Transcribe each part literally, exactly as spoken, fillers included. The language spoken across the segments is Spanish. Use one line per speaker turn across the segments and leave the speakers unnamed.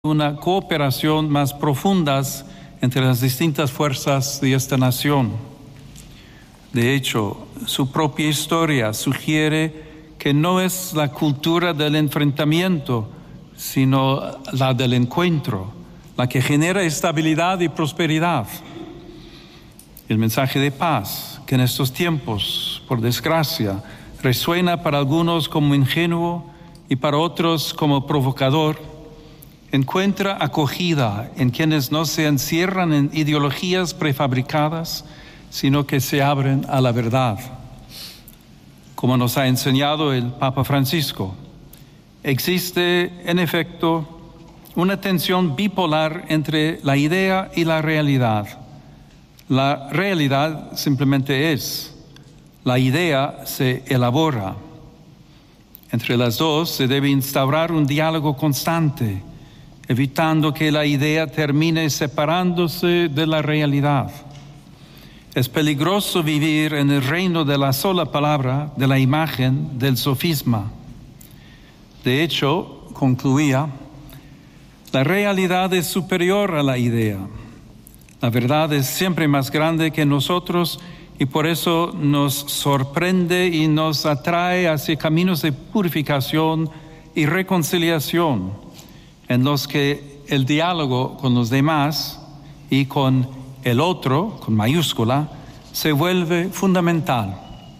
una cooperación más profunda entre las distintas fuerzas de esta nación. De hecho, su propia historia sugiere que no es la cultura del enfrentamiento, sino la del encuentro, la que genera estabilidad y prosperidad. El mensaje de paz, que en estos tiempos, por desgracia, resuena para algunos como ingenuo y para otros como provocador, encuentra acogida en quienes no se encierran en ideologías prefabricadas, sino que se abren a la verdad. Como nos ha enseñado el Papa Francisco, existe en efecto una tensión bipolar entre la idea y la realidad. La realidad simplemente es, la idea se elabora. Entre las dos se debe instaurar un diálogo constante, evitando que la idea termine separándose de la realidad. Es peligroso vivir en el reino de la sola palabra, de la imagen, del sofisma. De hecho, concluía, la realidad es superior a la idea. La verdad es siempre más grande que nosotros y por eso nos sorprende y nos atrae hacia caminos de purificación y reconciliación, en los que el diálogo con los demás y con el otro, con mayúscula, se vuelve fundamental.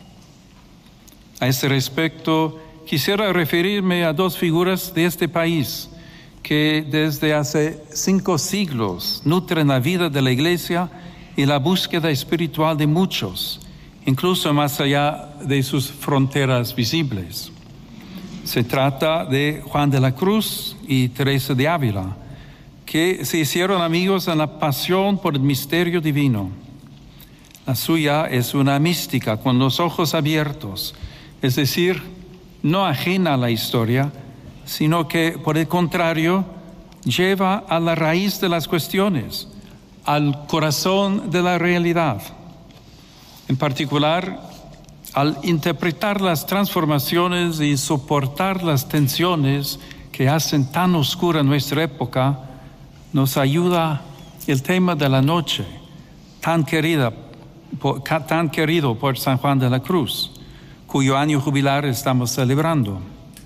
A este respecto, quisiera referirme a dos figuras de este país que desde hace cinco siglos nutren la vida de la Iglesia y la búsqueda espiritual de muchos, incluso más allá de sus fronteras visibles. Se trata de Juan de la Cruz y Teresa de Ávila, que se hicieron amigos en la pasión por el misterio divino. La suya es una mística con los ojos abiertos, es decir, no ajena a la historia, sino que, por el contrario, lleva a la raíz de las cuestiones, al corazón de la realidad. En particular, al interpretar las transformaciones y soportar las tensiones que hacen tan oscura nuestra época, nos ayuda el tema de la noche, tan querida, por, tan querido por San Juan de la Cruz, cuyo año jubilar estamos celebrando.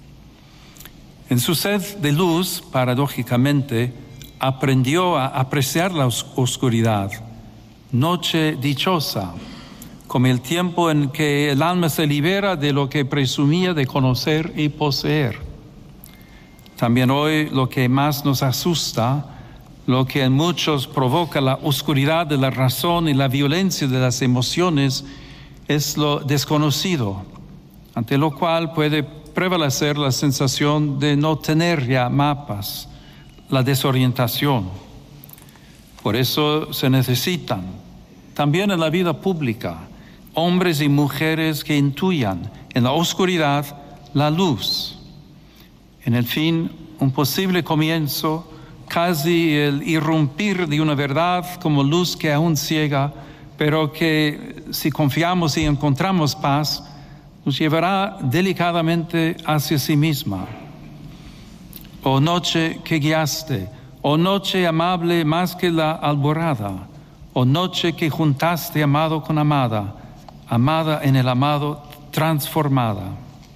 En su sed de luz, paradójicamente, aprendió a apreciar la os- oscuridad, noche dichosa, como el tiempo en que el alma se libera de lo que presumía de conocer y poseer. También hoy lo que más nos asusta, lo que en muchos provoca la oscuridad de la razón y la violencia de las emociones, es lo desconocido, ante lo cual puede prevalecer la sensación de no tener ya mapas, la desorientación. Por eso se necesitan, también en la vida pública, hombres y mujeres que intuyan en la oscuridad la luz. En el fin, un posible comienzo, casi el irrumpir de una verdad como luz que aún ciega, pero que si confiamos y encontramos paz, nos llevará delicadamente hacia sí misma. Oh noche que guiaste, oh noche amable más que la alborada, oh noche que juntaste amado con amada, amada en el amado, transformada.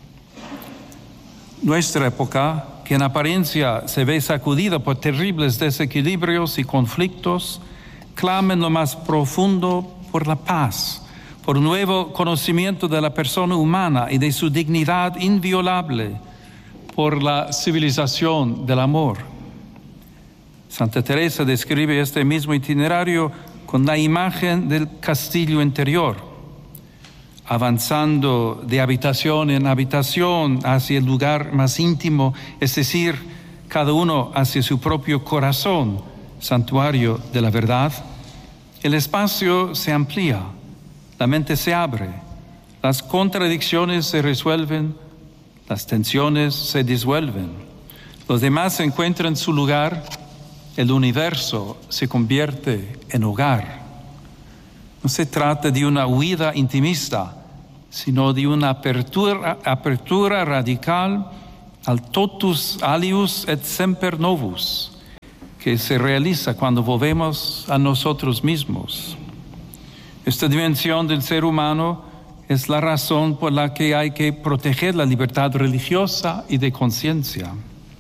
Nuestra época, que en apariencia se ve sacudida por terribles desequilibrios y conflictos, clama en lo más profundo por la paz, por un nuevo conocimiento de la persona humana y de su dignidad inviolable, por la civilización del amor. Santa Teresa describe este mismo itinerario con la imagen del castillo interior, avanzando de habitación en habitación hacia el lugar más íntimo, es decir, cada uno hacia su propio corazón, santuario de la verdad. El espacio se amplía, la mente se abre, las contradicciones se resuelven, las tensiones se disuelven, los demás encuentran su lugar, el universo se convierte en hogar. No se trata de una huida intimista, sino de una apertura, apertura radical al totus alius et semper novus, que se realiza cuando volvemos a nosotros mismos. Esta dimensión del ser humano es la razón por la que hay que proteger la libertad religiosa y de conciencia.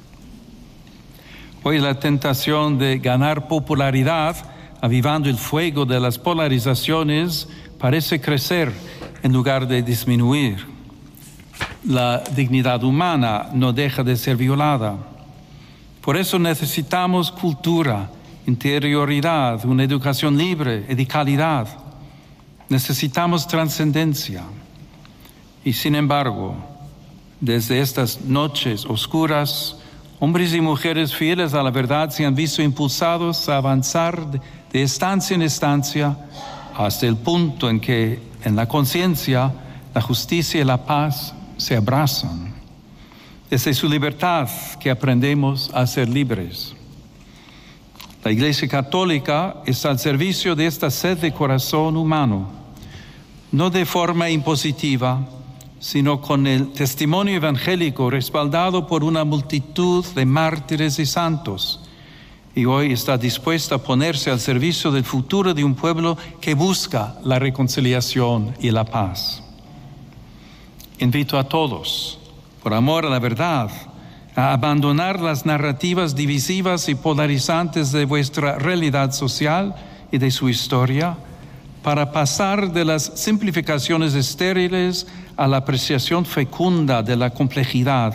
Hoy la tentación de ganar popularidad, avivando el fuego de las polarizaciones, parece crecer en lugar de disminuir. La dignidad humana no deja de ser violada. Por eso necesitamos cultura, interioridad, una educación libre y de calidad. Necesitamos trascendencia. Y sin embargo, desde estas noches oscuras, hombres y mujeres fieles a la verdad se han visto impulsados a avanzar de estancia en estancia hasta el punto en que en la conciencia la justicia y la paz se abrazan. Desde su libertad que aprendemos a ser libres. La Iglesia Católica está al servicio de esta sed de corazón humano, no de forma impositiva, sino con el testimonio evangélico respaldado por una multitud de mártires y santos. Y hoy está dispuesta a ponerse al servicio del futuro de un pueblo que busca la reconciliación y la paz. Invito a todos, por amor a la verdad, a abandonar las narrativas divisivas y polarizantes de vuestra realidad social y de su historia, para pasar de las simplificaciones estériles a la apreciación fecunda de la complejidad.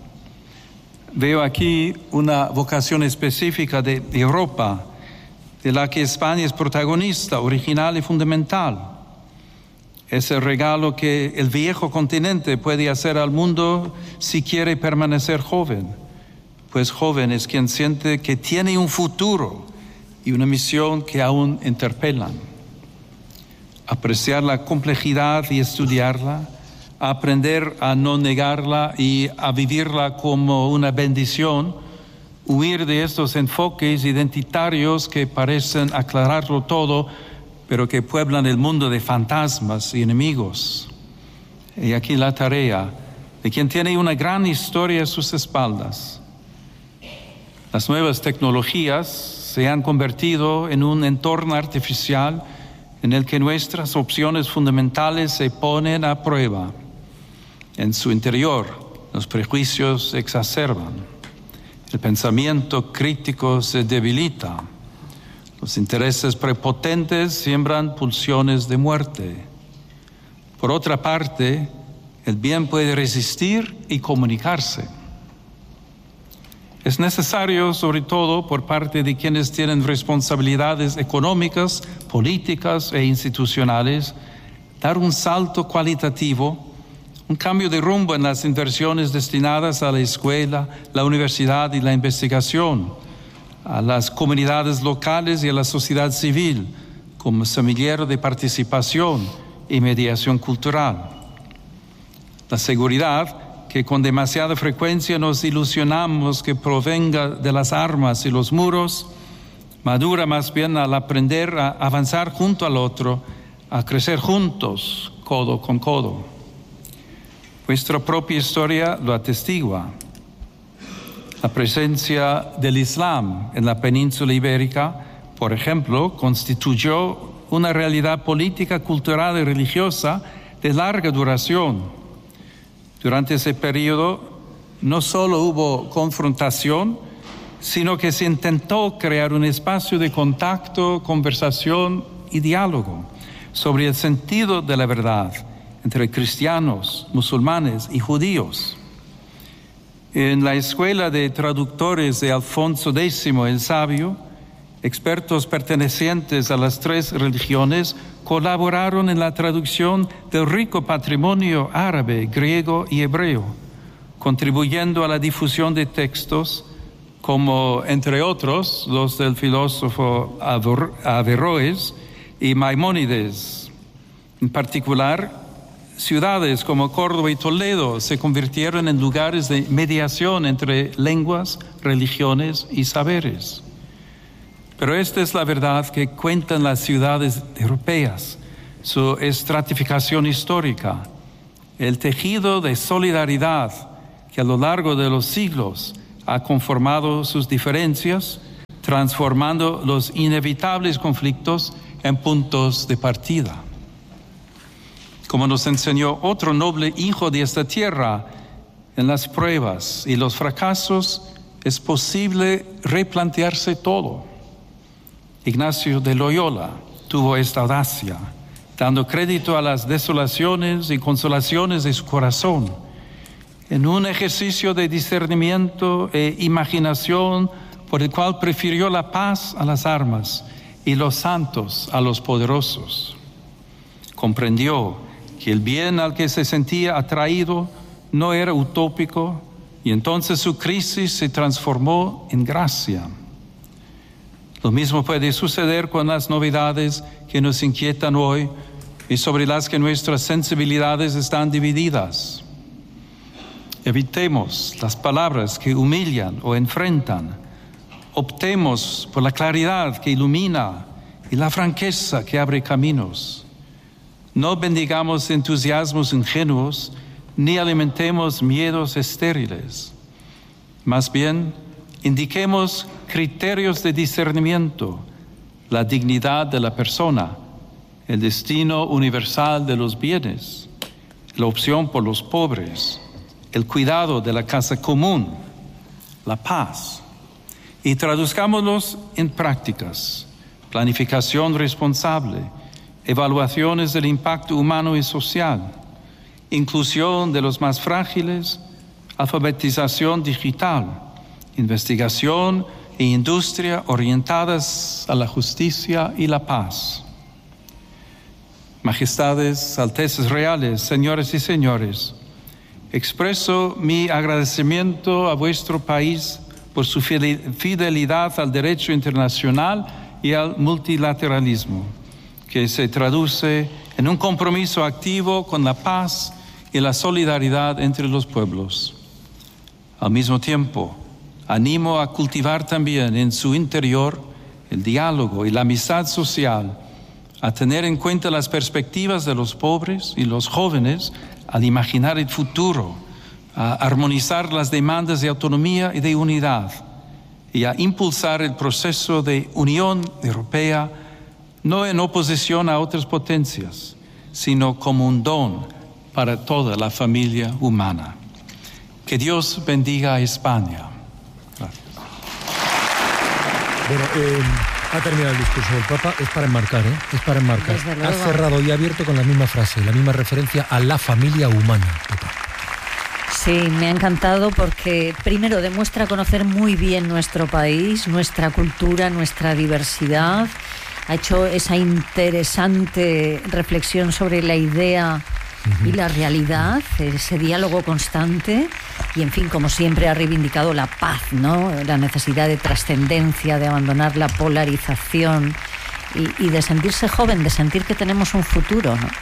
Veo aquí una vocación específica de Europa, de la que España es protagonista, original y fundamental. Es el regalo que el viejo continente puede hacer al mundo si quiere permanecer joven, pues joven es quien siente que tiene un futuro y una misión que aún interpelan. Apreciar la complejidad y estudiarla, aprender a no negarla y a vivirla como una bendición, huir de estos enfoques identitarios que parecen aclararlo todo, pero que pueblan el mundo de fantasmas y enemigos. Y aquí la tarea de quien tiene una gran historia a sus espaldas. Las nuevas tecnologías se han convertido en un entorno artificial en el que nuestras opciones fundamentales se ponen a prueba. En su interior, los prejuicios se exacerban, el pensamiento crítico se debilita, los intereses prepotentes siembran pulsiones de muerte. Por otra parte, el bien puede resistir y comunicarse. Es necesario, sobre todo por parte de quienes tienen responsabilidades económicas, políticas e institucionales, dar un salto cualitativo, un cambio de rumbo en las inversiones destinadas a la escuela, la universidad y la investigación, a las comunidades locales y a la sociedad civil, como semillero de participación y mediación cultural. La seguridad, que con demasiada frecuencia nos ilusionamos que provenga de las armas y los muros, madura más bien al aprender a avanzar junto al otro, a crecer juntos, codo con codo. Vuestra propia historia lo atestigua. La presencia del Islam en la península ibérica, por ejemplo, constituyó una realidad política, cultural y religiosa de larga duración. Durante ese periodo no solo hubo confrontación, sino que se intentó crear un espacio de contacto, conversación y diálogo sobre el sentido de la verdad entre cristianos, musulmanes y judíos. En la Escuela de Traductores de Alfonso Décimo el Sabio, expertos pertenecientes a las tres religiones colaboraron en la traducción del rico patrimonio árabe, griego y hebreo, contribuyendo a la difusión de textos como, entre otros, los del filósofo Averroes y Maimónides. En particular, ciudades como Córdoba y Toledo se convirtieron en lugares de mediación entre lenguas, religiones y saberes. Pero esta es la verdad que cuentan las ciudades europeas, su estratificación histórica, el tejido de solidaridad que a lo largo de los siglos ha conformado sus diferencias, transformando los inevitables conflictos en puntos de partida. Como nos enseñó otro noble hijo de esta tierra, en las pruebas y los fracasos es posible replantearse todo. Ignacio de Loyola tuvo esta audacia, dando crédito a las desolaciones y consolaciones de su corazón, en un ejercicio de discernimiento e imaginación por el cual prefirió la paz a las armas y los santos a los poderosos. Comprendió que el bien al que se sentía atraído no era utópico y entonces su crisis se transformó en gracia. Lo mismo puede suceder con las novedades que nos inquietan hoy y sobre las que nuestras sensibilidades están divididas. Evitemos las palabras que humillan o enfrentan. Optemos por la claridad que ilumina y la franqueza que abre caminos. No bendigamos entusiasmos ingenuos ni alimentemos miedos estériles. Más bien, indiquemos criterios de discernimiento, la dignidad de la persona, el destino universal de los bienes, la opción por los pobres, el cuidado de la casa común, la paz. Y traduzcámoslos en prácticas, planificación responsable, evaluaciones del impacto humano y social, inclusión de los más frágiles, alfabetización digital, investigación e industria orientadas a la justicia y la paz. Majestades, altezas reales, señores y señores, expreso mi agradecimiento a vuestro país por su fidelidad al derecho internacional y al multilateralismo, que se traduce en un compromiso activo con la paz y la solidaridad entre los pueblos. Al mismo tiempo, animo a cultivar también en su interior el diálogo y la amistad social, a tener en cuenta las perspectivas de los pobres y los jóvenes al imaginar el futuro, a armonizar las demandas de autonomía y de unidad y a impulsar el proceso de Unión Europea no en oposición a otras potencias, sino como un don para toda la familia humana. Que Dios bendiga a España. Gracias.
Bueno, eh, ha terminado el discurso del Papa, es para enmarcar, ¿eh? Es para enmarcar. Ha cerrado y abierto con la misma frase, la misma referencia a la familia humana, Papa.
Sí, me ha encantado porque primero demuestra conocer muy bien nuestro país, nuestra cultura, nuestra diversidad. Ha hecho esa interesante reflexión sobre la idea y la realidad, ese diálogo constante y, en fin, como siempre ha reivindicado la paz, ¿no? La necesidad de trascendencia, de abandonar la polarización y, y de sentirse joven, de sentir que tenemos un futuro, ¿no?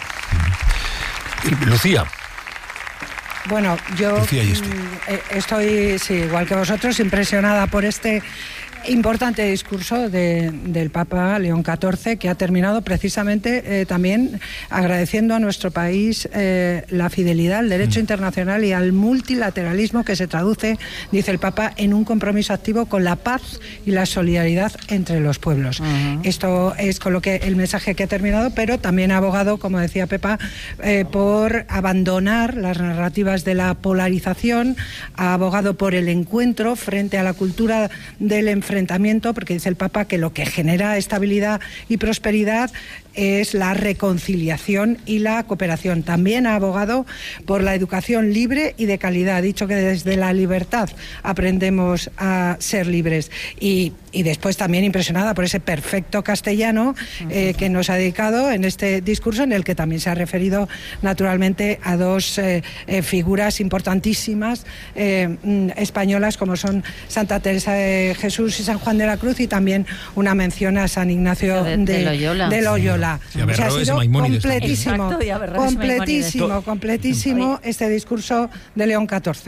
Lucía.
Bueno, yo
Lucía y esto.
estoy, sí, igual que vosotros, impresionada por este importante discurso de, del Papa León catorce, que ha terminado precisamente eh, también agradeciendo a nuestro país eh, la fidelidad al derecho mm. internacional y al multilateralismo, que se traduce, dice el Papa, en un compromiso activo con la paz y la solidaridad entre los pueblos. Uh-huh. Esto es con lo que el mensaje que ha terminado, pero también ha abogado, como decía Pepa, eh, por abandonar las narrativas de la polarización, ha abogado por el encuentro frente a la cultura del enfrentamiento, porque dice el Papa que lo que genera estabilidad y prosperidad es la reconciliación y la cooperación. También ha abogado por la educación libre y de calidad. Ha dicho que desde la libertad aprendemos a ser libres. Y, y después también impresionada por ese perfecto castellano eh, que nos ha dedicado en este discurso, en el que también se ha referido naturalmente a dos eh, eh, figuras importantísimas eh, españolas, como son Santa Teresa de Jesús y San Juan de la Cruz, y también una mención a San Ignacio de, de, de Loyola. De Loyola.
Y a Berroes,
o sea, ha sido completísimo,
Exacto,
completísimo, completísimo este discurso de León catorce.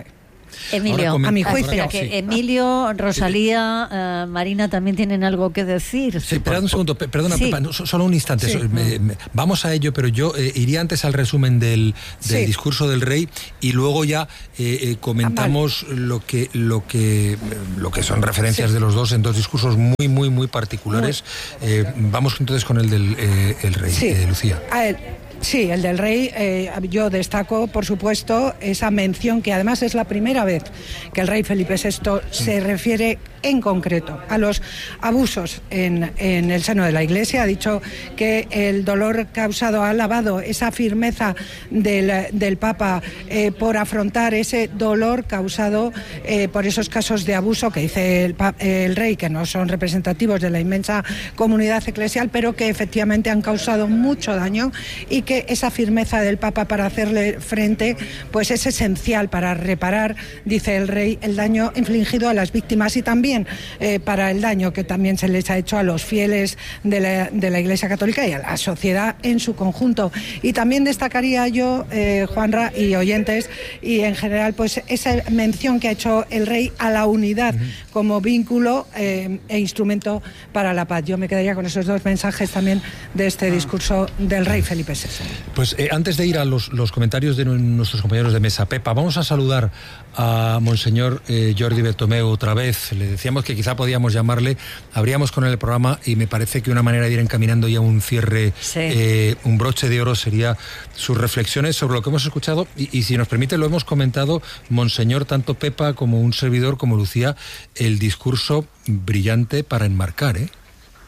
Emilio,
a mi juicio.
Ahora, que Emilio, Rosalía, uh, Marina también tienen algo que decir.
Sí, perdón un segundo, perdona,
sí.
Pepa, no, solo un instante.
Sí.
So, me, me, vamos a ello, pero yo eh, iría antes al resumen del, del
sí.
discurso del rey y luego ya eh, eh, comentamos ah, vale. lo que lo que lo que son referencias sí. de los dos en dos discursos muy muy muy particulares. Muy. Eh, vamos entonces con el del eh, el rey,
sí.
eh, Lucía.
A ver. Sí, el del rey, eh, yo destaco, por supuesto, esa mención que además es la primera vez que el rey Felipe sexto se refiere en concreto a los abusos en, en el seno de la Iglesia. Ha dicho que el dolor causado, ha alabado esa firmeza del, del Papa eh, por afrontar ese dolor causado eh, por esos casos de abuso que dice el, el rey, que no son representativos de la inmensa comunidad eclesial, pero que efectivamente han causado mucho daño y que esa firmeza del Papa para hacerle frente pues es esencial para reparar, dice el rey, el daño infligido a las víctimas y también eh, para el daño que también se les ha hecho a los fieles de la, de la Iglesia Católica y a la sociedad en su conjunto. Y también destacaría yo, eh, Juanra y oyentes, y en general pues esa mención que ha hecho el rey a la unidad uh-huh. como vínculo eh, e instrumento para la paz. Yo me quedaría con esos dos mensajes también de este discurso del rey Felipe sexto.
Pues eh, antes de ir a los, los comentarios de nuestros compañeros de mesa, Pepa, vamos a saludar a Monseñor eh, Jordi Bertomeu otra vez. Le decíamos que quizá podíamos llamarle, abríamos con él el programa y me parece que una manera de ir encaminando ya un cierre, sí. eh, un broche de oro sería sus reflexiones sobre lo que hemos escuchado y, y si nos permite lo hemos comentado, Monseñor, tanto Pepa como un servidor como Lucía, el discurso brillante para enmarcar, ¿eh?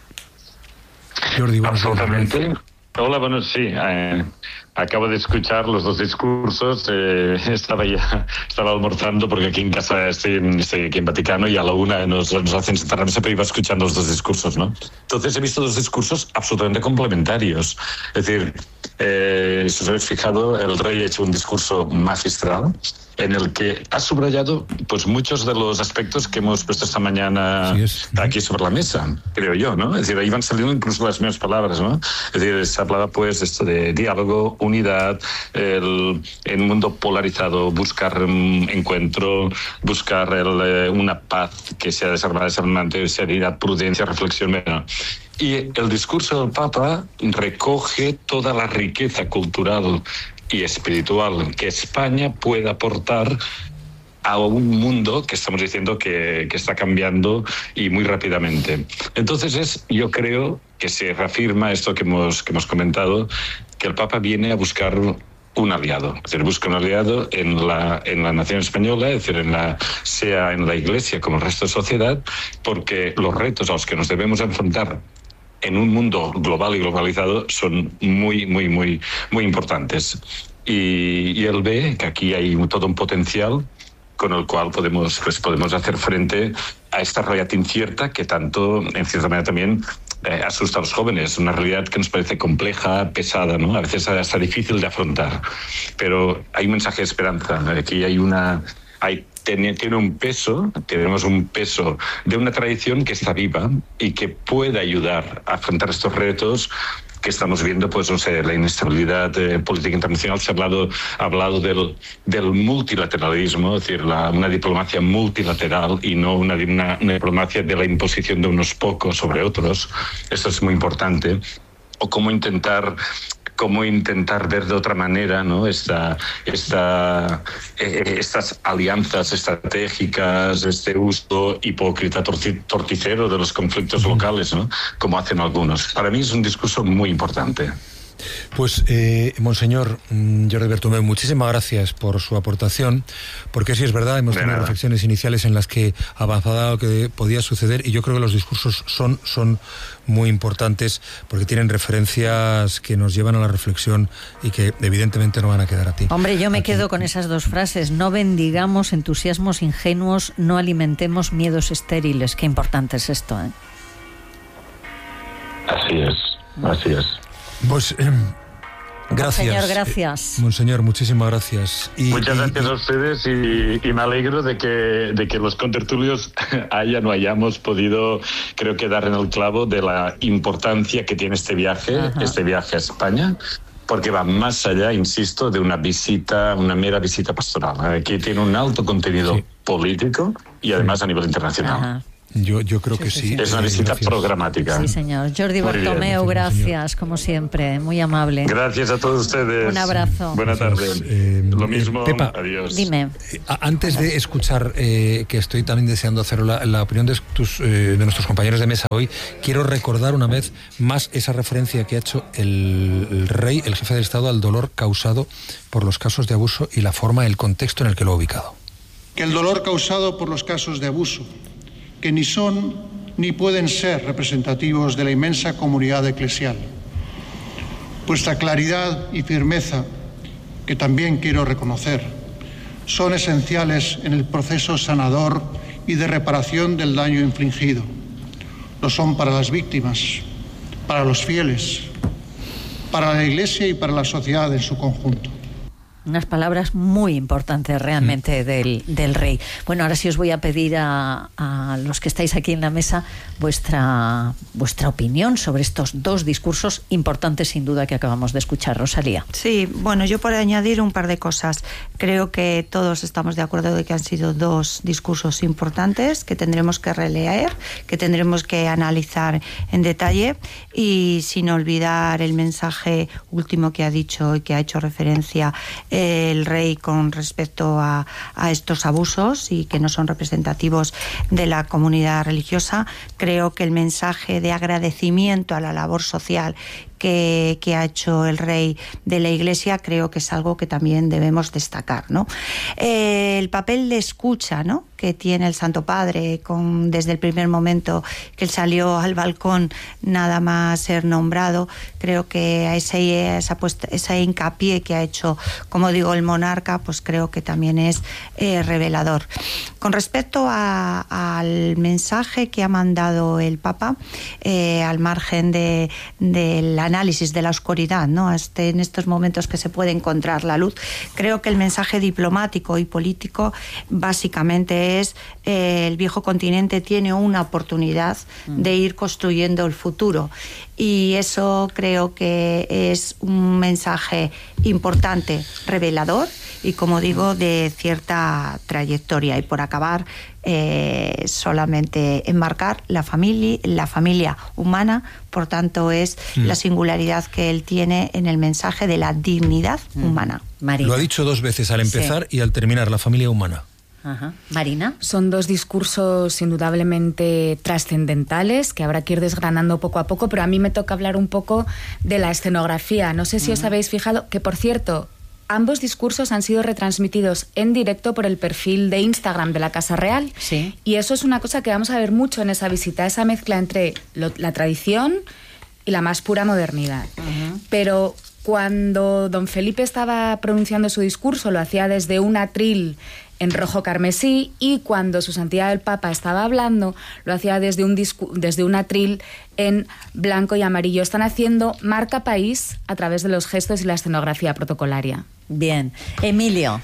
Jordi, absolutamente. Hola, bueno, sí, eh, acabo de escuchar los dos discursos, eh, estaba ya, estaba almorzando porque aquí en casa estoy, estoy aquí en Vaticano y a la una nos, nos hacen sentar a mesa, pero iba escuchando los dos discursos, ¿no? Entonces he visto dos discursos absolutamente complementarios, es decir, eh, si os habéis fijado, el rey ha hecho un discurso magistral en el que ha subrayado pues muchos de los aspectos que hemos puesto esta mañana sí es. aquí sobre la mesa, creo yo, ¿no? Es decir, ahí van saliendo incluso las mismas palabras, ¿no? Es decir, se hablaba pues esto de diálogo, unidad, el, en un mundo polarizado, buscar um, encuentro, buscar el, eh, una paz que sea desarmada, desarmante, serenidad, prudencia, reflexión, ¿no? Y el discurso del Papa recoge toda la riqueza cultural y espiritual que España puede aportar a un mundo que estamos diciendo que, que está cambiando y muy rápidamente. Entonces es, yo creo que se reafirma esto que hemos, que hemos comentado, que el Papa viene a buscar un aliado, es decir, busca un aliado en la, en la nación española, es decir, en la, sea en la Iglesia como el resto de la sociedad, porque los retos a los que nos debemos enfrentar en un mundo global y globalizado son muy, muy, muy, muy importantes. Y, y él ve que aquí hay todo un potencial con el cual podemos, pues, podemos hacer frente a esta realidad incierta que tanto, en cierta manera, también eh, asusta a los jóvenes. Una realidad que nos parece compleja, pesada, ¿no? A veces hasta difícil de afrontar. Pero hay un mensaje de esperanza. Aquí hay una... Hay Tiene, tiene un peso, tenemos un peso de una tradición que está viva y que puede ayudar a afrontar estos retos que estamos viendo, pues no sé, la inestabilidad eh, política internacional. Se ha hablado, ha hablado del, del multilateralismo, es decir, la, una diplomacia multilateral y no una, una, una diplomacia de la imposición de unos pocos sobre otros. Esto es muy importante. O cómo intentar cómo intentar ver de otra manera, ¿no? Esta, esta, eh, estas alianzas estratégicas, este uso hipócrita, torci, torticero de los conflictos locales, ¿no? Como hacen algunos. Para mí es un discurso muy importante.
Pues, eh, Monseñor Jordi Bertomeu, muchísimas gracias por su aportación, porque sí es verdad, hemos tenido reflexiones iniciales en las que avanzaba lo que podía suceder y yo creo que los discursos son, son muy importantes porque tienen referencias que nos llevan a la reflexión y que evidentemente no van a quedar a ti.
Hombre, yo me
Aquí.
quedo con esas dos frases: no bendigamos entusiasmos ingenuos, no alimentemos miedos estériles. Qué importante es esto, ¿eh?
Así es, así es.
Pues eh, gracias.
Monseñor, gracias.
Eh, Monseñor, muchísimas gracias.
Y, Muchas y, gracias y, a ustedes y, y me alegro de que, de que los contertulios hayan o hayamos podido, creo que dar en el clavo de la importancia que tiene este viaje, Ajá. este viaje a España, porque va más allá, insisto, de una visita, una mera visita pastoral. Aquí tiene un alto contenido sí. político y además a nivel internacional.
Ajá.
Yo, yo creo
sí,
que
sí,
sí.
sí.
Es una visita
gracias.
programática.
Sí, señor. Jordi
Muy
Bertomeu,
bien.
gracias, como siempre, muy amable.
Gracias a todos ustedes.
Un abrazo.
Buenas tardes.
Eh,
Lo mismo.
Pepa,
adiós.
Dime.
Eh, antes de escuchar, eh, que estoy también deseando hacer la, la opinión de, tus, eh, de nuestros compañeros de mesa hoy, quiero recordar una vez más esa referencia que ha hecho el, el rey, el jefe del Estado, al dolor causado por los casos de abuso y la forma, el contexto en el que lo ha ubicado.
Que el dolor causado por los casos de abuso, que ni son ni pueden ser representativos de la inmensa comunidad eclesial. Vuestra claridad y firmeza, que también quiero reconocer, son esenciales en el proceso sanador y de reparación del daño infligido. Lo son para las víctimas, para los fieles, para la Iglesia y para la sociedad en su conjunto.
Unas palabras muy importantes realmente mm. del, del rey. Bueno, ahora sí os voy a pedir a, a los que estáis aquí en la mesa vuestra, vuestra opinión sobre estos dos discursos importantes sin duda que acabamos de escuchar. Rosalía.
Sí, bueno, yo por añadir un par de cosas. Creo que todos estamos de acuerdo de que han sido dos discursos importantes que tendremos que releer, que tendremos que analizar en detalle y sin olvidar el mensaje último que ha dicho y que ha hecho referencia el rey con respecto a, a estos abusos y que no son representativos de la comunidad religiosa. Creo que el mensaje de agradecimiento a la labor social Que, que ha hecho el rey de la Iglesia creo que es algo que también debemos destacar, ¿no? Eh, el papel de escucha, ¿no?, que tiene el Santo Padre con, desde el primer momento que él salió al balcón nada más ser nombrado, creo que a ese, esa, puesta, ese hincapié que ha hecho, como digo, el monarca, pues creo que también es eh, revelador. Con respecto a, al mensaje que ha mandado el Papa, eh, al margen de, de la análisis de la oscuridad, ¿no?, este, en estos momentos que se puede encontrar la luz, creo que el mensaje diplomático y político básicamente es eh, el viejo continente tiene una oportunidad mm. de ir construyendo el futuro y eso creo que es un mensaje importante, revelador y, como digo, de cierta trayectoria. Y por acabar, eh, solamente enmarcar la familia, la familia humana, por tanto es mm. la singularidad que él tiene en el mensaje de la dignidad mm. humana.
Marina.
Lo ha dicho dos veces, al empezar sí. y al terminar, la familia humana.
Ajá. Marina.
Son dos discursos indudablemente trascendentales que habrá que ir desgranando poco a poco, pero a mí me toca hablar un poco de la escenografía. No sé si uh-huh. os habéis fijado que, por cierto, ambos discursos han sido retransmitidos en directo por el perfil de Instagram de la Casa Real.
Sí.
Y eso es una cosa que vamos a ver mucho en esa visita, esa mezcla entre lo, la tradición y la más pura modernidad. Uh-huh. Pero cuando don Felipe estaba pronunciando su discurso, lo hacía desde un atril en rojo carmesí, y cuando su santidad el Papa estaba hablando, lo hacía desde un, discu- desde un atril en blanco y amarillo. Están haciendo marca país a través de los gestos y la escenografía protocolaria.
Bien. Emilio.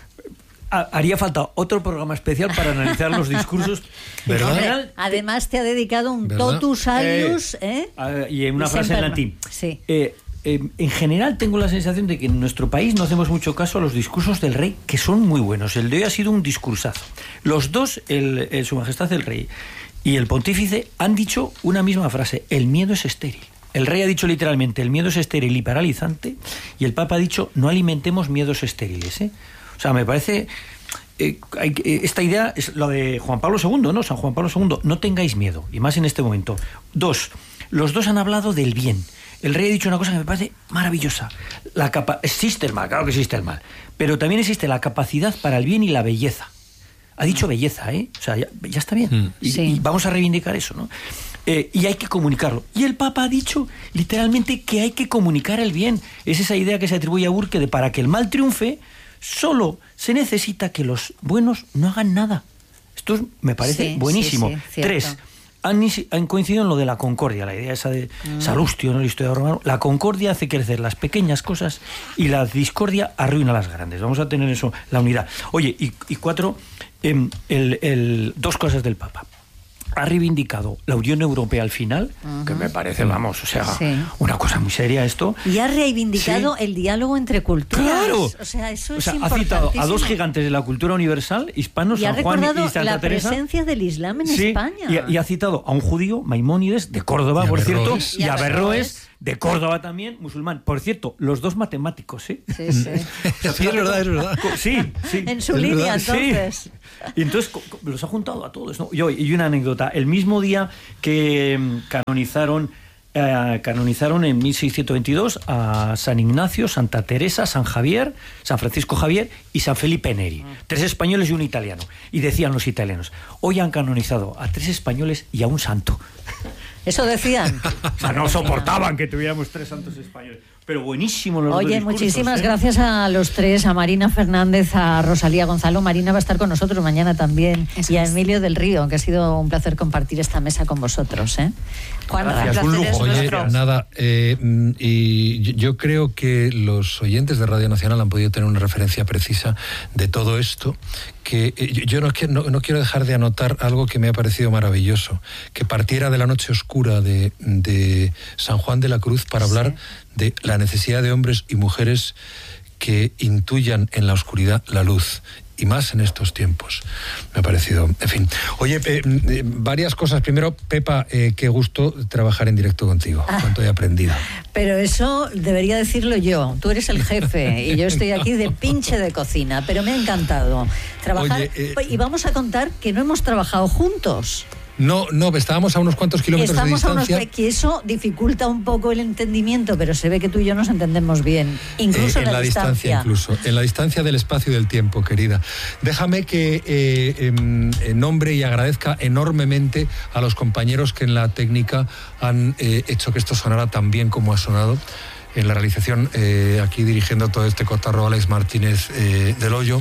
Haría falta otro programa especial para analizar los discursos.
¿Verdad?
Hombre, además te ha dedicado un ¿verdad? Totus alius, ¿eh?
¿eh? Y en una frase en latín.
Sí.
Eh, Eh, en general tengo la sensación de que en nuestro país no hacemos mucho caso a los discursos del rey, que son muy buenos. El de hoy ha sido un discursazo. Los dos, el, el, Su Majestad el Rey y el Pontífice, han dicho una misma frase: el miedo es estéril. El rey ha dicho literalmente: el miedo es estéril y paralizante, y el Papa ha dicho: no alimentemos miedos estériles, ¿eh? O sea, me parece... Eh, hay, eh, esta idea es lo de Juan Pablo segundo, ¿no? San Juan Pablo segundo, no tengáis miedo, y más en este momento. Dos, los dos han hablado del bien. El rey ha dicho una cosa que me parece maravillosa. La capa- existe el mal, claro que existe el mal, pero también existe la capacidad para el bien y la belleza. Ha dicho belleza, ¿eh? O sea, ya, ya está bien. Mm. Y, sí. y vamos a reivindicar eso, ¿no? Eh, y hay que comunicarlo. Y el Papa ha dicho literalmente que hay que comunicar el bien. Es esa idea que se atribuye a Burke de para que el mal triunfe, solo se necesita que los buenos no hagan nada. Esto es, me parece sí, buenísimo. Sí, sí, Tres, han, han coincidido en lo de la concordia, la idea esa de mm. Salustio, ¿no? El historiador romano. La concordia hace crecer las pequeñas cosas y la discordia arruina las grandes. Vamos a tener eso, la unidad. Oye, y, y cuatro, eh, el, el, dos cosas del Papa. ha reivindicado la Unión Europea al final, uh-huh. que me parece, vamos, o sea, sí. una cosa muy seria esto.
Y ha reivindicado sí. el diálogo entre culturas.
¡Claro!
O sea, eso
o sea,
es
ha citado a dos gigantes de la cultura universal, hispanos,
San
Juan y Santa
Teresa. Y ha recordado la
Teresa.
presencia del Islam en
sí,
España.
Y, y ha citado a un judío, Maimónides, de Córdoba, por cierto,
y a Averroes,
de Córdoba también, musulmán. Por cierto, los dos matemáticos, ¿eh?
Sí, sí.
sí, es verdad, es verdad.
Sí, sí.
En su línea, entonces.
Sí. Y entonces los ha juntado a todos, ¿no? Y, y una anécdota. El mismo día que canonizaron, eh, canonizaron en mil seiscientos veintidós a San Ignacio, Santa Teresa, San Javier, San Francisco Javier y San Felipe Neri. Tres españoles y un italiano. Y decían los italianos, hoy han canonizado a tres españoles y a un santo.
Eso decían.
O sea, no soportaban que tuviéramos tres santos españoles. Pero buenísimo los
Oye,
dos
muchísimas
¿eh?
gracias a los tres, a Marina Fernández, a Rosalía Gonzalo. Marina va a estar con nosotros mañana también. Eso y a Emilio del Río, que ha sido un placer compartir esta mesa con vosotros, ¿eh?
Juan, gracias, un lujo. Oye, nada, eh, y yo creo que los oyentes de Radio Nacional han podido tener una referencia precisa de todo esto, que eh, yo no, no, no quiero dejar de anotar algo que me ha parecido maravilloso, que partiera de la noche oscura de, de San Juan de la Cruz para hablar sí. de la necesidad de hombres y mujeres que intuyan en la oscuridad la luz, y más en estos tiempos. Me ha parecido, en fin. Oye, eh, eh, varias cosas. Primero, Pepa, eh, qué gusto trabajar en directo contigo, ah, cuánto he aprendido.
Pero eso debería decirlo yo. Tú eres el jefe y yo estoy aquí de pinche de cocina, pero me ha encantado trabajar. Oye, eh, y vamos a contar que no hemos trabajado juntos.
No, no, estábamos a unos cuantos kilómetros
Estamos
de distancia.
A unos, que eso dificulta un poco el entendimiento, pero se ve que tú y yo nos entendemos bien, incluso eh, en, en la, la distancia. distancia.
Incluso, en la distancia del espacio y del tiempo, querida. Déjame que eh, eh, nombre y agradezca enormemente a los compañeros que en la técnica han eh, hecho que esto sonara tan bien como ha sonado. En la realización, eh, aquí dirigiendo todo este cotarro, Alex Martínez eh, del Hoyo.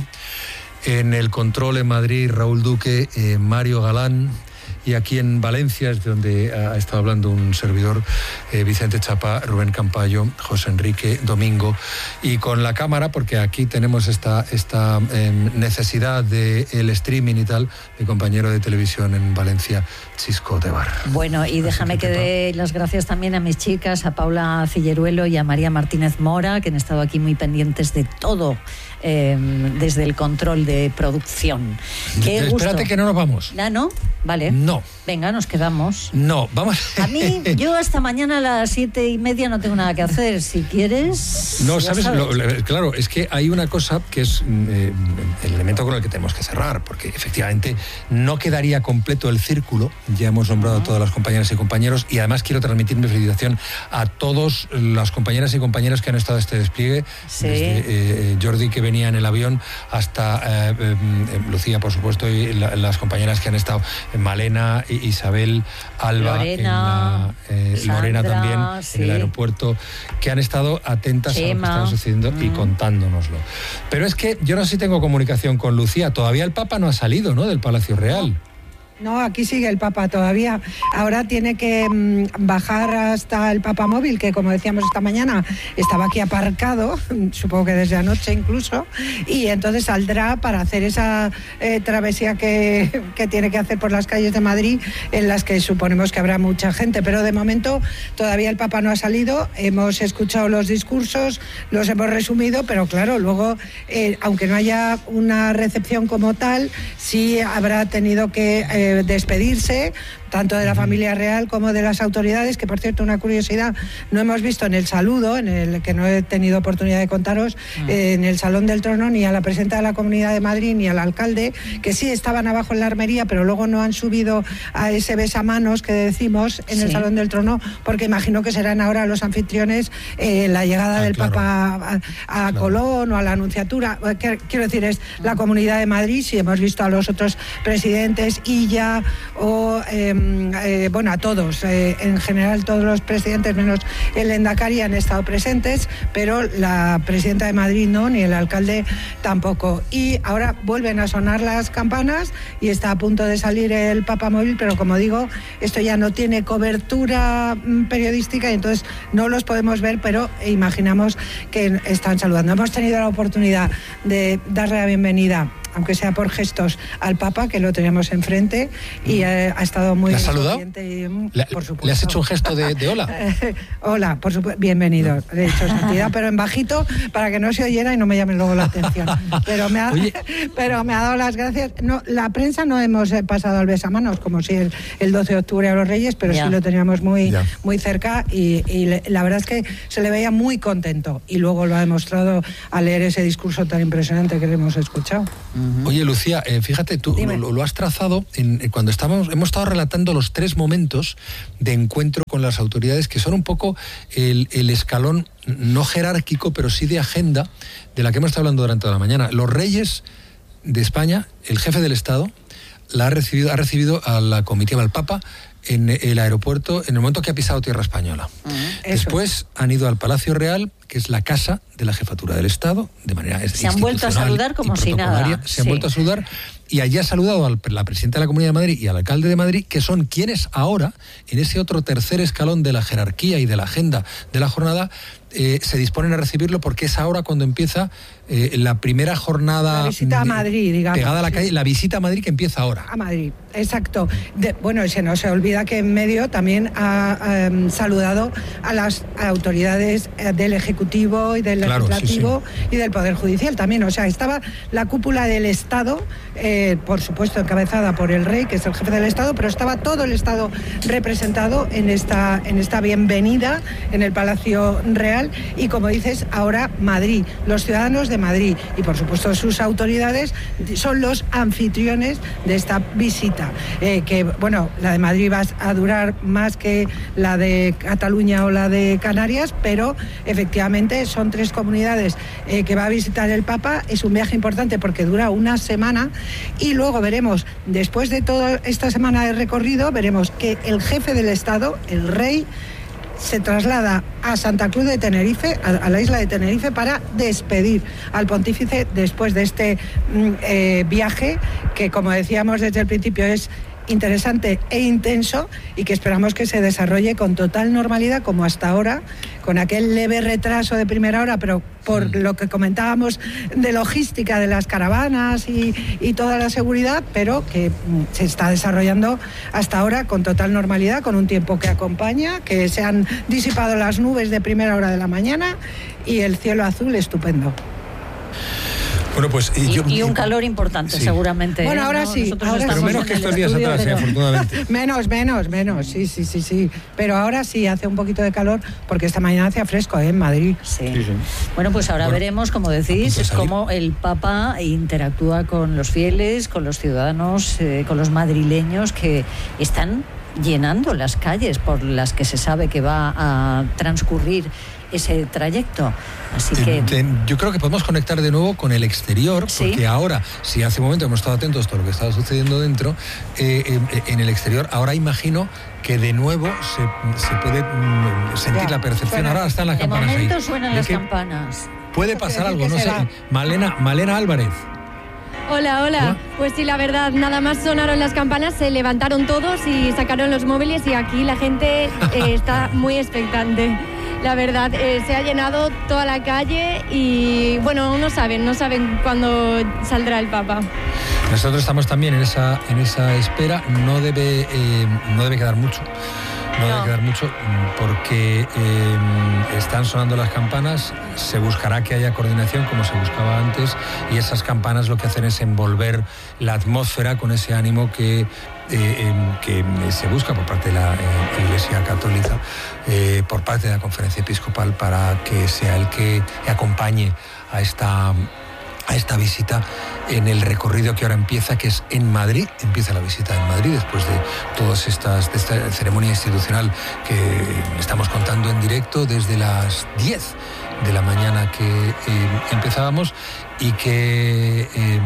En el control en Madrid, Raúl Duque, eh, Mario Galán. Y aquí en Valencia es de donde ha estado hablando un servidor, eh, Vicente Chapa, Rubén Campayo, José Enrique Domingo. Y con la cámara, porque aquí tenemos esta, esta eh, necesidad del streaming y tal, mi compañero de televisión en Valencia, Chisco Tebar.
Bueno, y déjame que dé las gracias también a mis chicas, a Paula Cilleruelo y a María Martínez Mora, que han estado aquí muy pendientes de todo. Eh, desde el control de producción. Qué
Espérate
gusto.
que no nos vamos.
¿Ah, no? Vale.
No.
Venga, nos quedamos.
No, vamos.
A mí, yo hasta mañana a las siete y media no tengo nada que hacer. Si quieres...
No, ¿sabes? sabes. Lo, claro, es que hay una cosa que es eh, el elemento con el que tenemos que cerrar, porque efectivamente no quedaría completo el círculo. Ya hemos nombrado uh-huh. a todas las compañeras y compañeros, y además quiero transmitir mi felicitación a todas las compañeras y compañeros que han estado en este despliegue.
Sí.
Desde eh, Jordi, que venía en el avión, hasta eh, eh, Lucía, por supuesto, y la, las compañeras que han estado en Malena, Isabel, Alba,
Lorena,
en la, eh,
Sandra,
Lorena también,
sí.
en el aeropuerto, que han estado atentas
Chema.
a lo que estaba sucediendo mm. y contándonoslo. Pero es que yo no sé si tengo comunicación con Lucía. Todavía el Papa no ha salido, ¿no?, del Palacio Real.
No, aquí sigue el Papa todavía. Ahora tiene que mmm, bajar hasta el Papa Móvil, que como decíamos esta mañana, estaba aquí aparcado, supongo que desde anoche incluso, y entonces saldrá para hacer esa eh, travesía que, que tiene que hacer por las calles de Madrid, en las que suponemos que habrá mucha gente. Pero de momento todavía el Papa no ha salido. Hemos escuchado los discursos, los hemos resumido, pero claro, luego, eh, aunque no haya una recepción como tal, sí habrá tenido que... Eh, despedirse tanto de la familia real como de las autoridades, que por cierto, una curiosidad, no hemos visto en el saludo, en el que no he tenido oportunidad de contaros, mm. eh, en el Salón del Trono, ni a la presidenta de la Comunidad de Madrid ni al alcalde, que sí estaban abajo en la armería, pero luego no han subido a ese besamanos que decimos en sí. el Salón del Trono, porque imagino que serán ahora los anfitriones eh, la llegada ah, del claro. Papa a, a claro. Colón o a la Anunciatura. Quiero decir, es la Comunidad de Madrid. Si hemos visto a los otros presidentes, Illa o... Eh, Eh, bueno, a todos, eh, en general todos los presidentes menos el Endacari han estado presentes, pero la presidenta de Madrid no, ni el alcalde tampoco. Y ahora vuelven a sonar las campanas y está a punto de salir el Papa Móvil, pero como digo, esto ya no tiene cobertura periodística y entonces no los podemos ver, pero imaginamos que están saludando. Hemos tenido la oportunidad de darle la bienvenida aunque sea por gestos, al Papa, que lo teníamos enfrente, y eh, ha estado muy...
¿Le has saludado?
Y,
¿Le,
por supuesto.
¿Le has hecho un gesto de, de hola?
Hola, por supuesto, bienvenido. Le he hecho santidad, pero en bajito, para que no se oyera y no me llame luego la atención. Pero me ha, pero me ha dado las gracias. No, la prensa no hemos pasado al besamanos, como si el, el doce de octubre a los Reyes, pero ya. sí lo teníamos muy, muy cerca, y, y le, la verdad es que se le veía muy contento, y luego lo ha demostrado al leer ese discurso tan impresionante que le hemos escuchado.
Uh-huh. Oye, Lucía, eh, fíjate, tú lo, lo has trazado en, en cuando estábamos, hemos estado relatando los tres momentos de encuentro con las autoridades, que son un poco el, el escalón no jerárquico, pero sí de agenda, de la que hemos estado hablando durante toda la mañana. Los Reyes de España, el jefe del Estado, la ha recibido, ha recibido a la comitiva, al Papa, en el aeropuerto, en el momento que ha pisado tierra española. Uh-huh. Después han ido al Palacio Real, que es la casa de la jefatura del Estado, de manera
se han vuelto a saludar como si nada.
Se han sí. vuelto a saludar, y allí ha saludado a la presidenta de la Comunidad de Madrid y al alcalde de Madrid, que son quienes ahora, en ese otro tercer escalón de la jerarquía y de la agenda de la jornada, eh, se disponen a recibirlo, porque es ahora cuando empieza eh, la primera jornada...
La visita a Madrid, digamos.
Pegada a la calle, la visita a Madrid, que empieza ahora.
A Madrid, exacto. De, bueno, se no se olvida que en medio también ha um, saludado a las autoridades del Ejecutivo y del
Claro,
Legislativo
sí, sí.
y del Poder Judicial también. O sea, estaba la cúpula del Estado, eh, por supuesto encabezada por el Rey, que es el jefe del Estado, pero estaba todo el Estado representado en esta, en esta bienvenida en el Palacio Real. Y como dices, ahora Madrid, los ciudadanos de Madrid y por supuesto sus autoridades son los anfitriones de esta visita, eh, que bueno, la de Madrid va a durar más que la de Cataluña o la de Canarias, pero efectivamente son tres comunidades eh, que va a visitar el Papa. Es un viaje importante porque dura una semana, y luego veremos, después de toda esta semana de recorrido, veremos que el jefe del Estado, el Rey, se traslada a Santa Cruz de Tenerife, a, a la isla de Tenerife, para despedir al pontífice después de este eh, viaje, que como decíamos desde el principio es interesante e intenso, y que esperamos que se desarrolle con total normalidad, como hasta ahora, con aquel leve retraso de primera hora, pero por sí. lo que comentábamos de logística de las caravanas y, y toda la seguridad, pero que se está desarrollando hasta ahora con total normalidad, con un tiempo que acompaña, que se han disipado las nubes de primera hora de la mañana y el cielo azul estupendo.
Bueno, pues, y,
y,
yo,
y un calor importante, sí. seguramente.
Bueno, ahora
¿no?
sí. Ahora
pero menos que estos días
estudio,
atrás,
pero...
¿eh? Afortunadamente.
Menos, menos, menos, sí, sí, sí, sí. Pero ahora sí hace un poquito de calor, porque esta mañana hacía fresco, ¿eh? En Madrid.
Sí. sí, sí. Bueno, pues ahora bueno, veremos, como decís, es cómo el Papa interactúa con los fieles, con los ciudadanos, eh, con los madrileños que están llenando las calles por las que se sabe que va a transcurrir ese trayecto. Así que...
Yo creo que podemos conectar de nuevo con el exterior, ¿sí? Porque ahora, si hace un momento hemos estado atentos a todo lo que estaba sucediendo dentro, eh, eh, en el exterior, ahora imagino que de nuevo se, se puede mm, sentir ya, la percepción. Suena,
ahora
están las campanas ahí.
De momento suenan las campanas.
Puede pasar algo, no sé. Malena, Malena Álvarez.
Hola, hola, hola. Pues sí, la verdad, nada más sonaron las campanas, se levantaron todos y sacaron los móviles, y aquí la gente eh, está muy expectante. La verdad, eh, se ha llenado toda la calle y, bueno, no saben, no saben cuándo saldrá el Papa.
Nosotros estamos también en esa, en esa espera. No debe, eh, no debe quedar mucho. No, no debe quedar mucho porque eh, están sonando las campanas. Se buscará que haya coordinación como se buscaba antes, y esas campanas lo que hacen es envolver la atmósfera con ese ánimo que Eh, que se busca por parte de la eh, Iglesia Católica, eh, por parte de la Conferencia Episcopal, para que sea el que acompañe a esta, a esta visita en el recorrido que ahora empieza, que es en Madrid. Empieza la visita en Madrid después de todas estas, de esta ceremonia institucional que estamos contando en directo desde las diez de la mañana que eh, empezábamos, y que eh,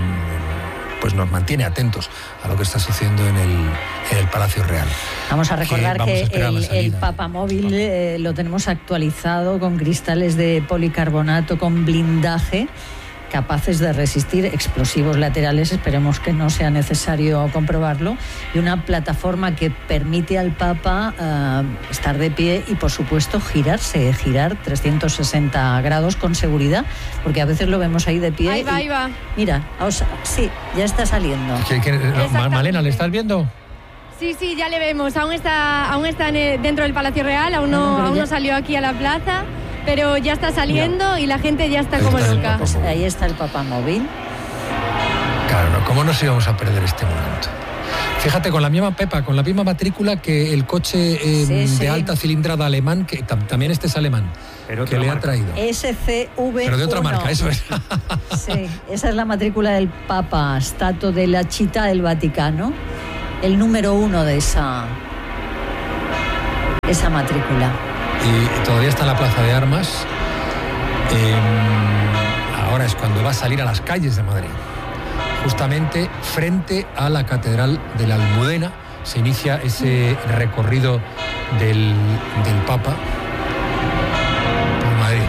pues nos mantiene atentos a lo que está sucediendo en el, en el Palacio Real.
Vamos a recordar que,
que
el, el papamóvil eh, lo tenemos actualizado con cristales de policarbonato, con blindaje, capaces de resistir explosivos laterales, esperemos que no sea necesario comprobarlo, y una plataforma que permite al Papa uh, estar de pie y, por supuesto, girarse, girar trescientos sesenta grados con seguridad, porque a veces lo vemos ahí de pie.
Ahí va,
y,
ahí va.
Mira, o sea, sí, ya está saliendo.
¿Qué, qué, no, Malena, ¿le estás viendo?
Sí, sí, ya le vemos. Aún está, aún está en el, dentro del Palacio Real, aún no,
Ah, no,
aún
ya...
no salió aquí a la plaza. Pero ya está saliendo y la gente ya está
Ahí
como
está
loca.
Pues ahí está el papamóvil.
Claro, no, ¿cómo nos íbamos a perder este momento? Fíjate, con la misma Pepa, con la misma matrícula que el coche eh,
Sí, sí.
de alta cilindrada alemán, que tam- también este es alemán,
Pero
que
otra
le ha
marca.
traído.
S C V uno.
Pero de otra marca, eso es.
Sí, esa es la matrícula del Papa, Stato della Città del Vaticano, el número uno de esa, esa matrícula.
Y todavía está en la Plaza de Armas. Eh, ahora es cuando va a salir a las calles de Madrid. Justamente frente a la Catedral de la Almudena se inicia ese recorrido del, del Papa por Madrid.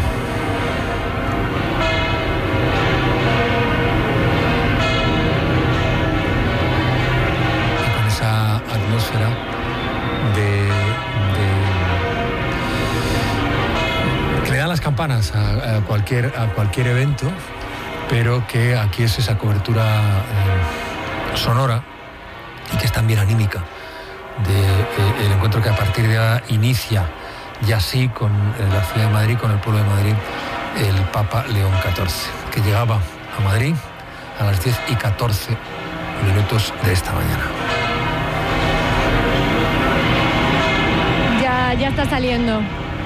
Y con esa atmósfera de, de que le dan las campanas a, a cualquier a cualquier evento, pero que aquí es esa cobertura eh, sonora y que es también anímica del de, encuentro que a partir de ahora inicia ya así con eh, la ciudad de Madrid, con el pueblo de Madrid, el Papa León catorce, que llegaba a Madrid a las diez y catorce minutos de esta mañana.
Ya, ya está saliendo.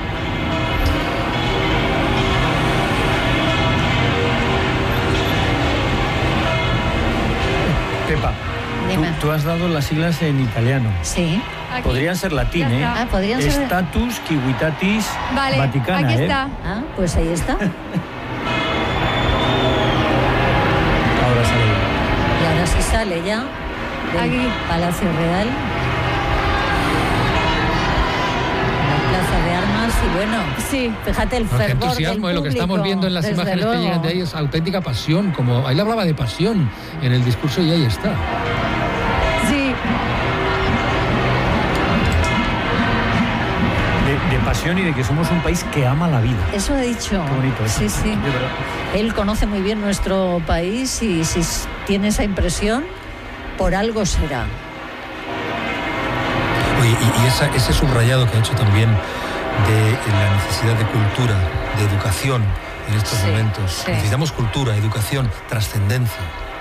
Pepa,
Dime.
tú, tú has dado las siglas en italiano.
Sí.
Aquí.
Podrían ser latín,
Ya
¿eh?
está.
Ah, podrían ser.
Status Civitatis
Vale,
Vaticana,
aquí
¿eh?
está.
Ah, pues ahí está.
Ahora sale.
Y ahora sí sale ya del
Aquí.
Palacio Real, la Plaza de Armas, y bueno,
Sí.
fíjate el
No, qué
fervor
entusiasmo,
del
eh, lo que estamos
público,
viendo en las
desde
imágenes
luego.
que llegan de ahí es auténtica pasión, como ahí le hablaba de pasión en el discurso y ahí está.
Sí.
De, de pasión y de que somos un país que ama la vida.
Eso ha dicho.
Qué bonito eso.
Sí, sí.
De verdad.
Él conoce muy bien nuestro país y si s- tiene esa impresión, por algo será.
Oye, y, y esa- ese subrayado que ha hecho también de la necesidad de cultura, de educación en estos
Sí,
momentos.
sí.
Necesitamos cultura, educación, trascendencia.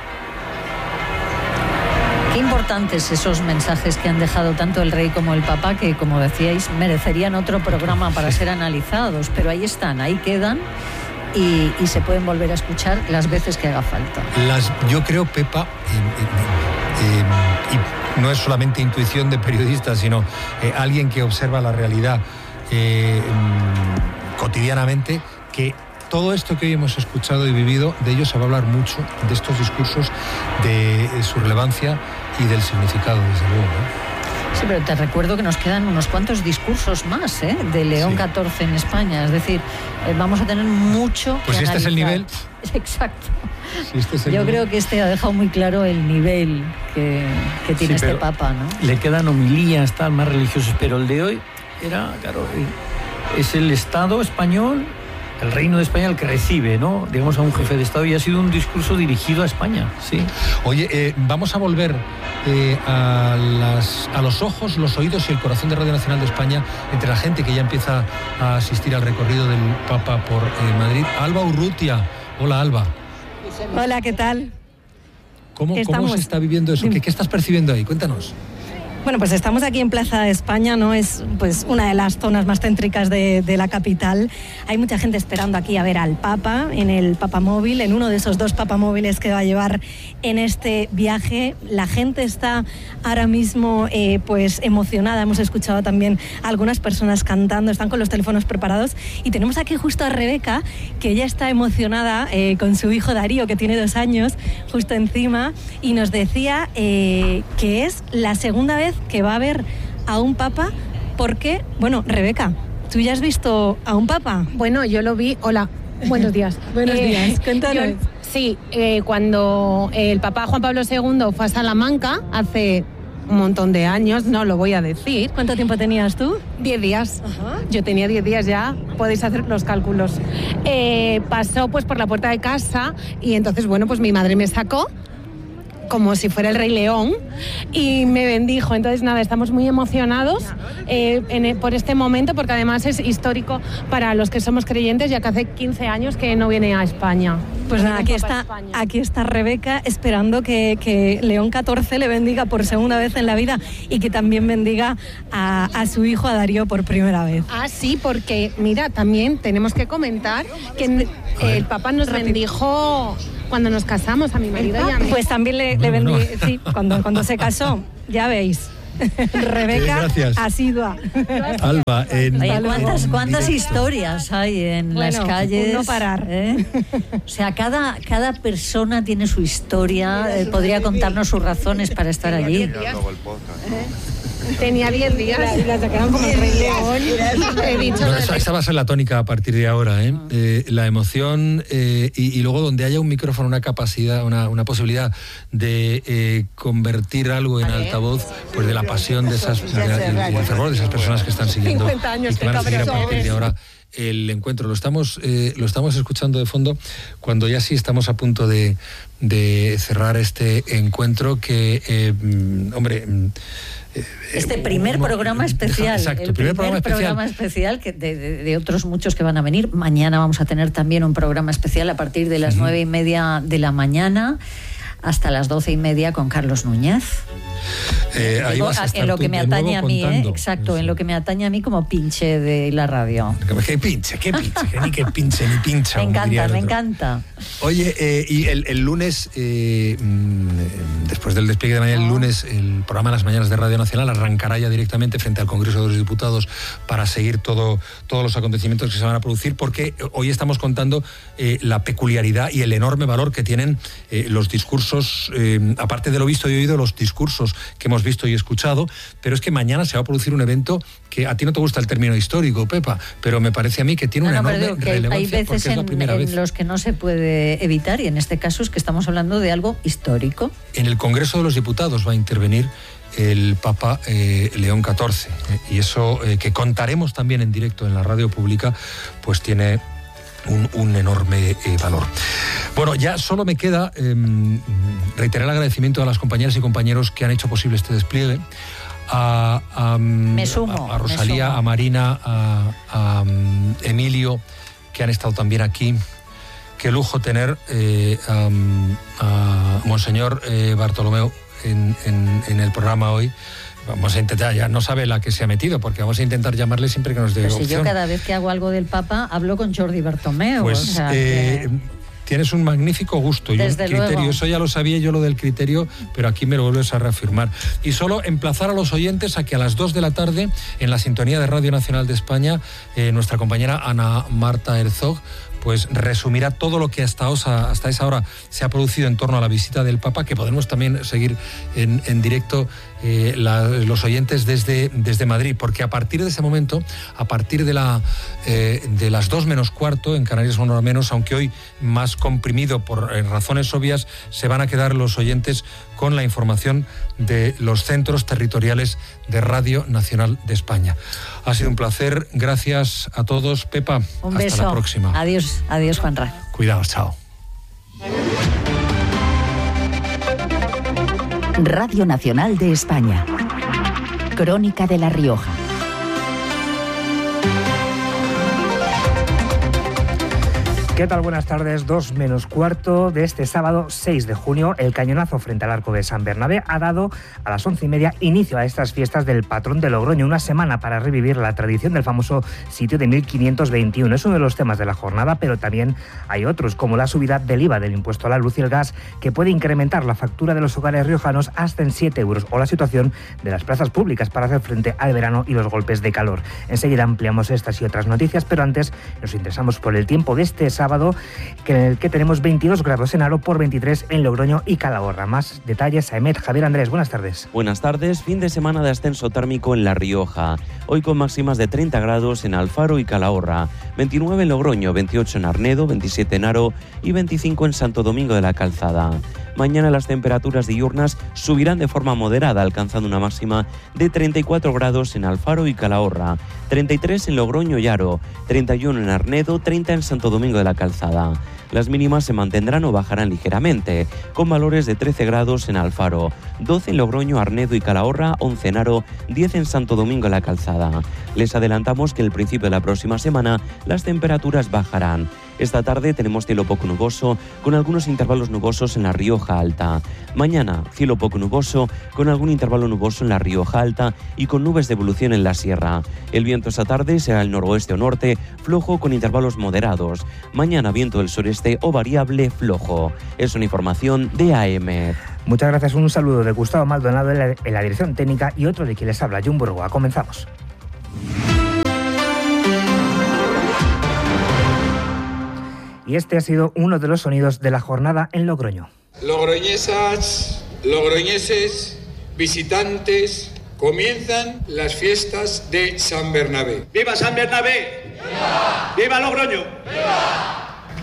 Qué importantes esos mensajes que han dejado tanto el rey como el papa, que como decíais, merecerían otro programa para ser analizados, pero ahí están, ahí quedan y, y se pueden volver a escuchar las veces que haga falta.
Las, yo creo, Pepa, eh, eh, eh, y no es solamente intuición de periodista, sino eh, alguien que observa la realidad eh, mm, cotidianamente, que todo esto que hoy hemos escuchado y vivido, de ello se va a hablar mucho, de estos discursos, de eh, su relevancia y del significado, desde luego, ¿no?
Sí, pero te recuerdo que nos quedan unos cuantos discursos más, ¿eh? De León
Sí.
catorce en España, es decir, eh, vamos a tener mucho
Pues
que
si este es el
analizar.
nivel.
Exacto.
Si este es el
Yo
nivel.
creo que este ha dejado muy claro el nivel que, que tiene
Sí,
este
pero
papa, ¿no?
Le quedan homilías, tal, más religiosos, pero el de hoy era, claro, eh, es el Estado español, el Reino de España el que recibe, ¿no? Digamos, a un jefe de Estado, y ha sido un discurso dirigido a España, sí.
Oye, eh, vamos a volver eh, a, las, a los ojos, los oídos y el corazón de Radio Nacional de España entre la gente que ya empieza a asistir al recorrido del Papa por eh, Madrid. Alba Urrutia. Hola, Alba.
Hola, ¿qué tal?
¿Cómo, ¿Cómo
Estamos-
se está viviendo eso? ¿Qué, qué estás percibiendo ahí? Cuéntanos.
Bueno, pues estamos aquí en Plaza de España, ¿no? Es pues una de las zonas más céntricas de, de la capital. Hay mucha gente esperando aquí a ver al Papa en el Papamóvil, en uno de esos dos Papamóviles que va a llevar en este viaje. La gente está ahora mismo eh, pues emocionada. Hemos escuchado también a algunas personas cantando, están con los teléfonos preparados. Y tenemos aquí justo a Rebeca, que ya está emocionada eh, con su hijo Darío, que tiene dos años, justo encima, y nos decía eh, que es la segunda vez que va a ver a un papa, porque, bueno, Rebeca, ¿tú ya has visto a un papa?
Bueno, yo lo vi. Hola, buenos días.
Buenos
Eh,
días, cuéntanos.
Yo, Sí, eh, cuando el Papa Juan Pablo segundo fue a Salamanca, hace un montón de años, no lo voy a decir.
¿Cuánto tiempo tenías tú?
Diez días.
Ajá.
Yo tenía diez días ya, podéis hacer los cálculos. Eh, pasó pues por la puerta de casa y entonces, bueno, pues mi madre me sacó como si fuera el Rey León y me bendijo. Entonces nada, estamos muy emocionados eh, en, por este momento, porque además es histórico para los que somos creyentes, ya que hace quince años que no viene a España.
Pues nada, aquí está, aquí está Rebeca esperando que, que León catorce le bendiga por segunda vez en la vida y que también bendiga a, a su hijo, a Darío, por primera vez.
Ah, sí, porque mira, también tenemos que comentar que eh, el Papa nos bendijo cuando nos casamos, a mi marido y a mí.
Pues también le, le bendijo, sí, cuando, cuando se casó, ya veis. Rebeca, asidua.
Alba, en...
Oye, ¿cuántas, cuántas historias hay en
bueno,
las calles?
No parar.
¿eh? O sea, cada, cada persona tiene su historia, eh, podría contarnos sus razones para estar allí.
Tenía diez días y la sacaron como el Rey León. He dicho
bueno, esa, esa va a ser la tónica a partir de ahora, ¿eh? Eh, la emoción eh, y, y luego donde haya un micrófono, una capacidad, una, una posibilidad de eh, convertir algo en altavoz, pues de la pasión de esas, de, de, de, el fervor de esas personas que están siguiendo y que van a seguir a partir de ahora el encuentro. Lo estamos, eh, lo estamos escuchando de fondo cuando ya sí estamos a punto de, de cerrar este encuentro que, eh, hombre...
Este primer programa especial,
Exacto,
el primer, primer programa especial, programa especial que de, de, de otros muchos que van a venir. Mañana vamos a tener también un programa especial a partir de las nueve y media de la mañana hasta las doce y media con Carlos Núñez.
Eh, ahí
Digo,
vas a estar
en lo que me atañe a mí, ¿eh? Exacto,
sí.
En lo que me atañe a mí como pinche de la radio.
¿Qué pinche? ¿Qué pinche? Que ni que pinche ni pincha.
Me encanta, me encanta.
Oye, eh, y el, el lunes, eh, después del despliegue de mañana, el lunes, el programa Las Mañanas de Radio Nacional arrancará ya directamente frente al Congreso de los Diputados para seguir todo, todos los acontecimientos que se van a producir, porque hoy estamos contando eh, la peculiaridad y el enorme valor que tienen eh, los discursos, eh, aparte de lo visto y oído, los discursos que hemos visto y escuchado, pero es que mañana se va a producir un evento que a ti no te gusta el término histórico, Pepa, pero me parece a mí que tiene no, una no, enorme que relevancia
hay veces
porque es la
en,
primera
en
vez.
los que no se puede evitar, y en este caso es que estamos hablando de algo histórico.
En el Congreso de los Diputados va a intervenir el Papa eh, León catorce, eh, y eso eh, que contaremos también en directo en la radio pública, pues tiene Un, un enorme eh, valor. Bueno, ya solo me queda eh, reiterar el agradecimiento a las compañeras y compañeros que han hecho posible este despliegue, a, a,
me sumo,
a, a Rosalía,
me sumo.
a Marina, a, a um, Emilio, que han estado también aquí. Qué lujo tener eh, um, a Monseñor eh, Bartolomeu en, en, en el programa hoy. Vamos a intentar, ya no sabe la que se ha metido, porque vamos a intentar llamarle siempre que nos dé
Pero
opción.
si yo cada vez que hago algo del Papa hablo con Jordi Bartomeu.
Pues
o sea,
eh,
que...
tienes un magnífico gusto y
Desde
un criterio.
luego.
Eso ya lo sabía yo, lo del criterio, pero aquí me lo vuelves a reafirmar. Y solo emplazar a los oyentes a que a las dos de la tarde, en la sintonía de Radio Nacional de España, eh, nuestra compañera Ana Marta Herzog pues resumirá todo lo que hasta, osa, hasta esa hora se ha producido en torno a la visita del Papa, que podemos también seguir en, en directo eh, la, los oyentes desde, desde Madrid, porque a partir de ese momento, a partir de, la, eh, de las dos menos cuarto, en Canarias una hora menos, aunque hoy más comprimido por eh, razones obvias, se van a quedar los oyentes con la información de los centros territoriales de Radio Nacional de España. Ha sido un placer, gracias a todos. Pepa,
un
hasta
beso.
la próxima.
Adiós, adiós Juanra.
Cuidaos, chao.
Radio Nacional de España. Crónica de La Rioja.
¿Qué tal? Buenas tardes. Dos menos cuarto de este sábado seis de junio, el cañonazo frente al Arco de San Bernabé ha dado a las once y media inicio a estas fiestas del patrón de Logroño, una semana para revivir la tradición del famoso sitio de mil quinientos veintiuno. Es uno de los temas de la jornada, pero también hay otros, como la subida del I V A del impuesto a la luz y el gas, que puede incrementar la factura de los hogares riojanos hasta en siete euros, o la situación de las plazas públicas para hacer frente al verano y los golpes de calor. Enseguida ampliamos estas y otras noticias, pero antes nos interesamos por el tiempo de este sábado. sábado, que en el que tenemos veintidós grados en Aro por veintitrés en Logroño y Calahorra. Más detalles a Emet. Javier Andrés, buenas tardes.
Buenas tardes. Fin de semana de ascenso térmico en La Rioja. Hoy con máximas de treinta grados en Alfaro y Calahorra, veintinueve en Logroño, veintiocho en Arnedo, veintisiete en Aro y veinticinco en Santo Domingo de la Calzada. Mañana las temperaturas diurnas subirán de forma moderada, alcanzando una máxima de treinta y cuatro grados en Alfaro y Calahorra, treinta y tres en Logroño y Aro, treinta y uno en Arnedo, treinta en Santo Domingo de la Calzada. Las mínimas se mantendrán o bajarán ligeramente, con valores de trece grados en Alfaro, doce en Logroño, Arnedo y Calahorra, once en Aro, diez en Santo Domingo de la Calzada. Les adelantamos que al principio de la próxima semana las temperaturas bajarán. Esta tarde tenemos cielo poco nuboso, con algunos intervalos nubosos en la Rioja Alta. Mañana, cielo poco nuboso, con algún intervalo nuboso en la Rioja Alta y con nubes de evolución en la sierra. El viento esta tarde será el noroeste o norte, flojo con intervalos moderados. Mañana viento del sureste o variable flojo. Es una información de A M.
Muchas gracias, un saludo de Gustavo Maldonado en la, en la dirección técnica y otro de quien les habla, Jun Burgoa. Comenzamos. Y este ha sido uno de los sonidos de la jornada en Logroño.
Logroñesas, logroñeses, visitantes, comienzan las fiestas de San Bernabé.
¡Viva San Bernabé! ¡Viva! ¡Viva Logroño! ¡Viva!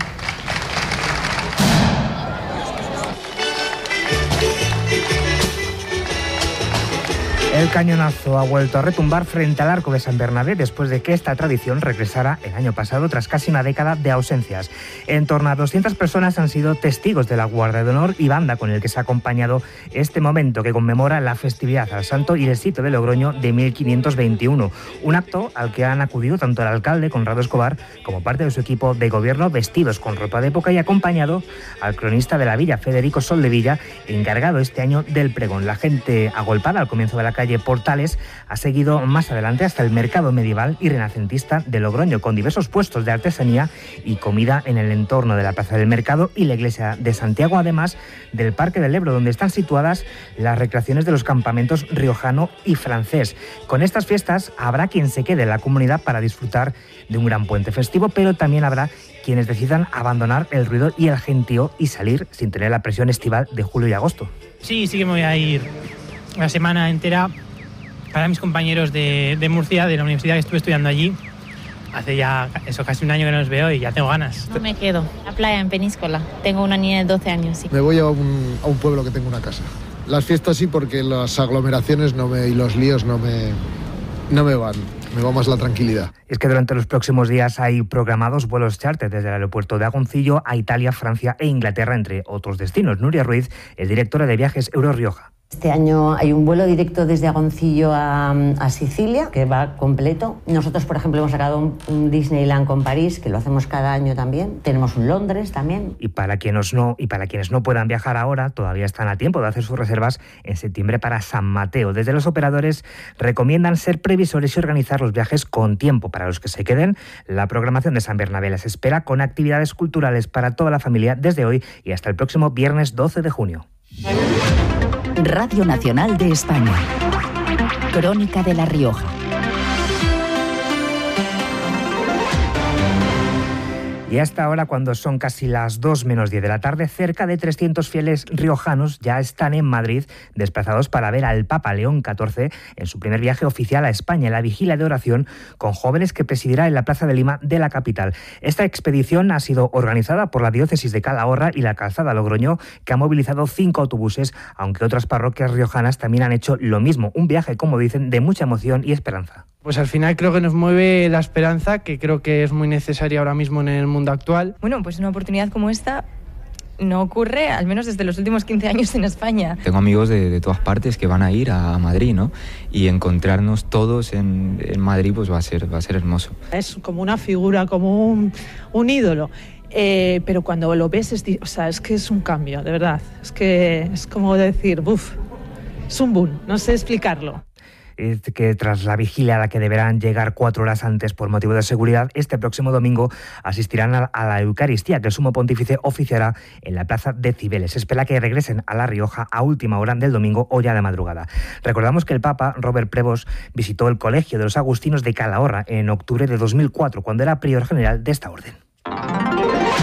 El cañonazo ha vuelto a retumbar frente al Arco de San Bernabé después de que esta tradición regresara el año pasado tras casi una década de ausencias. En torno a doscientas personas han sido testigos de la Guardia de Honor y banda con el que se ha acompañado este momento que conmemora la festividad al Santo y el sitio de Logroño de mil quinientos veintiuno. Un acto al que han acudido tanto el alcalde Conrado Escobar como parte de su equipo de gobierno vestidos con ropa de época y acompañado al cronista de la villa, Federico Soldevilla, encargado este año del pregón. La gente agolpada al comienzo de la calle Portales ha seguido más adelante hasta el mercado medieval y renacentista de Logroño, con diversos puestos de artesanía y comida en el entorno de la Plaza del Mercado y la Iglesia de Santiago, además del Parque del Ebro, donde están situadas las recreaciones de los campamentos riojano y francés. Con estas fiestas habrá quien se quede en la comunidad para disfrutar de un gran puente festivo, pero también habrá quienes decidan abandonar el ruido y el gentío y salir sin tener la presión estival de julio y agosto.
Sí, sí que me voy a ir una semana entera para mis compañeros de, de Murcia, de la universidad que estuve estudiando allí. Hace ya eso casi un año que no los veo y ya tengo ganas.
No me quedo. La playa en Peníscola. Tengo una niña de doce años. Sí.
Me voy a un, a un pueblo que tengo una casa. Las fiestas sí, porque las aglomeraciones no me, y los líos no me, no me van. Me va más la tranquilidad.
Es que durante los próximos días hay programados vuelos charter desde el aeropuerto de Agoncillo a Italia, Francia e Inglaterra, entre otros destinos. Nuria Ruiz es directora de viajes Euro Rioja.
Este año hay un vuelo directo desde Agoncillo a, a Sicilia, que va completo. Nosotros, por ejemplo, hemos sacado un, un Disneyland con París, que lo hacemos cada año también. Tenemos un Londres también.
Y para quienes no, y para quienes no puedan viajar ahora, todavía están a tiempo de hacer sus reservas en septiembre para San Mateo. Desde los operadores recomiendan ser previsores y organizar los viajes con tiempo. Para los que se queden, la programación de San Bernabé les espera con actividades culturales para toda la familia desde hoy y hasta el próximo viernes doce de junio.
Radio Nacional de España. Crónica de La Rioja.
Y hasta ahora, cuando son casi las dos menos diez de la tarde, cerca de trescientos fieles riojanos ya están en Madrid, desplazados para ver al Papa León catorce en su primer viaje oficial a España, en la vigilia de oración con jóvenes que presidirá en la Plaza de Lima de la capital. Esta expedición ha sido organizada por la diócesis de Calahorra y la Calzada Logroño, que ha movilizado cinco autobuses, aunque otras parroquias riojanas también han hecho lo mismo. Un viaje, como dicen, de mucha emoción y esperanza.
Pues al final creo que nos mueve la esperanza, que creo que es muy necesaria ahora mismo en el mundo actual.
Bueno, pues una oportunidad como esta no ocurre, al menos desde los últimos quince años en España.
Tengo amigos de, de todas partes que van a ir a Madrid, ¿no? Y encontrarnos todos en, en Madrid pues va a ser, va a ser hermoso.
Es como una figura, como un, un ídolo. Eh, pero cuando lo ves, es, o sea, es que es un cambio, de verdad. Es que es como decir, buf, es un boom, no sé explicarlo.
Que tras la vigilia a la que deberán llegar cuatro horas antes por motivo de seguridad, este próximo domingo asistirán a la Eucaristía que el Sumo Pontífice oficiará en la Plaza de Cibeles. Se espera que regresen a La Rioja a última hora del domingo o ya de madrugada. Recordamos que el Papa, Robert Prevost, visitó el Colegio de los Agustinos de Calahorra en octubre de dos mil cuatro, cuando era prior general de esta orden.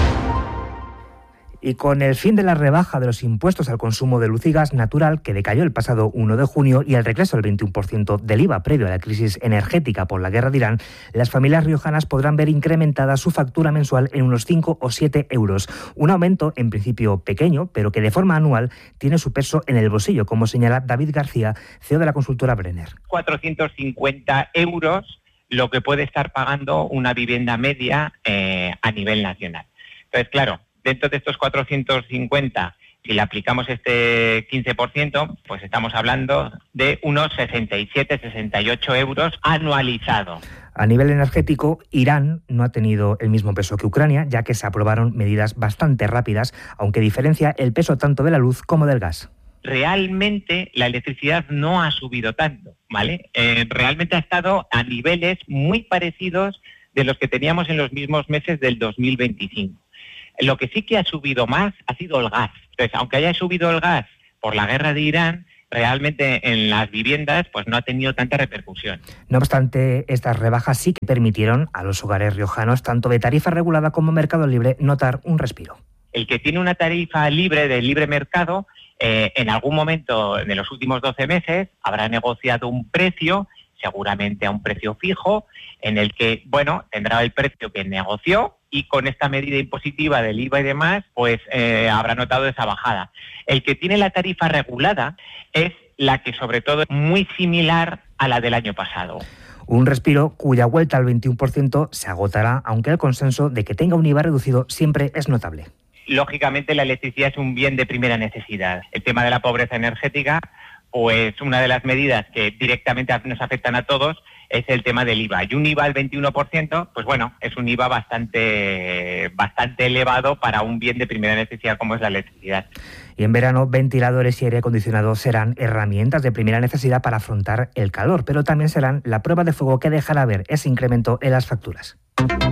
Y con el fin de la rebaja de los impuestos al consumo de luz y gas natural, que decayó el pasado uno de junio, y el regreso del veintiuno por ciento del I V A previo a la crisis energética por la guerra de Irán, las familias riojanas podrán ver incrementada su factura mensual en unos cinco o siete euros. Un aumento, en principio pequeño, pero que de forma anual tiene su peso en el bolsillo, como señala David García, C E O de la consultora Brenner.
cuatrocientos cincuenta euros lo que puede estar pagando una vivienda media eh, a nivel nacional. Entonces, claro, dentro de estos cuatrocientos cincuenta, si le aplicamos este quince por ciento, pues estamos hablando de unos sesenta y siete, sesenta y ocho euros anualizado.
A nivel energético, Irán no ha tenido el mismo peso que Ucrania, ya que se aprobaron medidas bastante rápidas, aunque diferencia el peso tanto de la luz como del gas.
Realmente la electricidad no ha subido tanto, ¿vale? Eh, realmente ha estado a niveles muy parecidos de los que teníamos en los mismos meses del dos mil veinticinco. Lo que sí que ha subido más ha sido el gas. Entonces, aunque haya subido el gas por la guerra de Irán, realmente en las viviendas pues no ha tenido tanta repercusión.
No obstante, estas rebajas sí que permitieron a los hogares riojanos, tanto de tarifa regulada como mercado libre, notar un respiro.
El que tiene una tarifa libre de libre mercado, eh, en algún momento de los últimos doce meses habrá negociado un precio, seguramente a un precio fijo, en el que, bueno, tendrá el precio que negoció, y con esta medida impositiva del I V A y demás, pues eh, habrá notado esa bajada. El que tiene la tarifa regulada es la que sobre todo es muy similar a la del año pasado.
Un respiro cuya vuelta al veintiuno por ciento se agotará, aunque el consenso de que tenga un I V A reducido siempre es notable.
Lógicamente la electricidad es un bien de primera necesidad. El tema de la pobreza energética, pues una de las medidas que directamente nos afectan a todos es el tema del I V A. Y un I V A al veintiuno por ciento, pues bueno, es un I V A bastante, bastante elevado para un bien de primera necesidad como es la electricidad.
Y en verano, ventiladores y aire acondicionado serán herramientas de primera necesidad para afrontar el calor, pero también serán la prueba de fuego que dejará ver ese incremento en las facturas.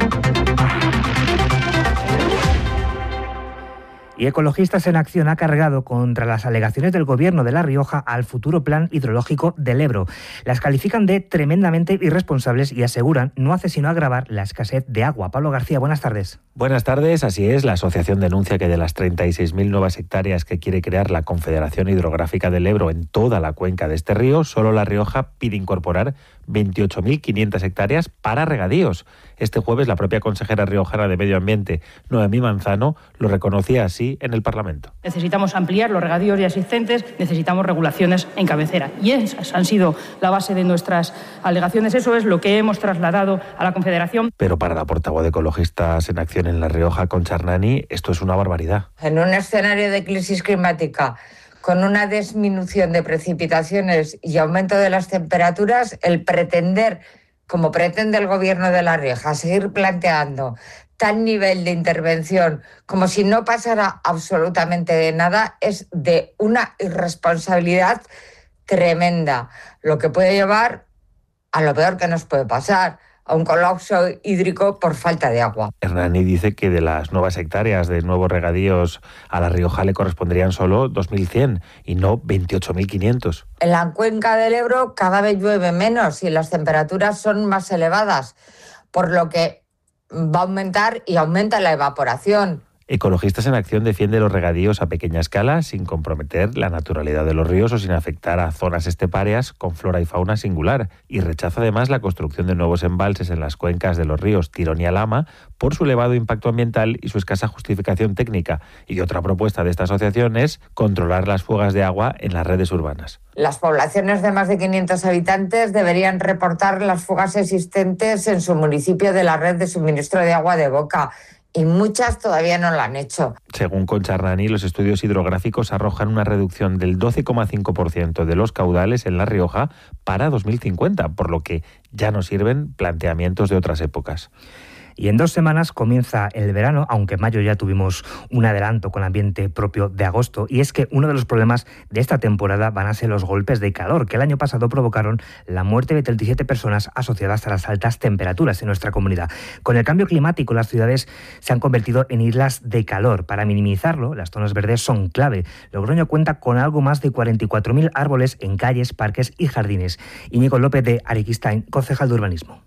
Y Ecologistas en Acción ha cargado contra las alegaciones del Gobierno de La Rioja al futuro plan hidrológico del Ebro. Las califican de tremendamente irresponsables y aseguran no hace sino agravar la escasez de agua. Pablo García, buenas tardes.
Buenas tardes, así es. La asociación denuncia que de las treinta y seis mil nuevas hectáreas que quiere crear la Confederación Hidrográfica del Ebro en toda la cuenca de este río, solo La Rioja pide incorporar veintiocho mil quinientas hectáreas para regadíos. Este jueves la propia consejera riojana de Medio Ambiente, Noemí Manzano, lo reconocía así en el Parlamento.
Necesitamos ampliar los regadíos ya existentes, necesitamos regulaciones en cabecera. Y esas han sido la base de nuestras alegaciones. Eso es lo que hemos trasladado a la Confederación.
Pero para la portavoz de Ecologistas en Acción en La Rioja, Concha Hernani, esto es una barbaridad.
En un escenario de crisis climática, con una disminución de precipitaciones y aumento de las temperaturas, el pretender, como pretende el Gobierno de La Rioja, seguir planteando tal nivel de intervención como si no pasara absolutamente nada, es de una irresponsabilidad tremenda, lo que puede llevar a lo peor que nos puede pasar, a un colapso hídrico por falta de agua.
Hernani dice que de las nuevas hectáreas de nuevos regadíos a La Rioja le corresponderían solo dos mil cien y no veintiocho mil quinientos.
En la cuenca del Ebro cada vez llueve menos y las temperaturas son más elevadas, por lo que va a aumentar y aumenta la evaporación.
Ecologistas en Acción defiende los regadíos a pequeña escala sin comprometer la naturalidad de los ríos o sin afectar a zonas estepáreas con flora y fauna singular, y rechaza además la construcción de nuevos embalses en las cuencas de los ríos Tirón y Alhama por su elevado impacto ambiental y su escasa justificación técnica. Y otra propuesta de esta asociación es controlar las fugas de agua en las redes urbanas.
Las poblaciones de más de quinientos habitantes deberían reportar las fugas existentes en su municipio de la red de suministro de agua de Boca, y muchas todavía no lo han hecho.
Según Concha Hernani, los estudios hidrográficos arrojan una reducción del doce coma cinco por ciento de los caudales en La Rioja para dos mil cincuenta, por lo que ya no sirven planteamientos de otras épocas.
Y en dos semanas comienza el verano, aunque en mayo ya tuvimos un adelanto con ambiente propio de agosto. Y es que uno de los problemas de esta temporada van a ser los golpes de calor, que el año pasado provocaron la muerte de treinta y siete personas asociadas a las altas temperaturas en nuestra comunidad. Con el cambio climático, las ciudades se han convertido en islas de calor. Para minimizarlo, las zonas verdes son clave. Logroño cuenta con algo más de cuarenta y cuatro mil árboles en calles, parques y jardines. Íñigo López de Ariquistain, concejal de urbanismo.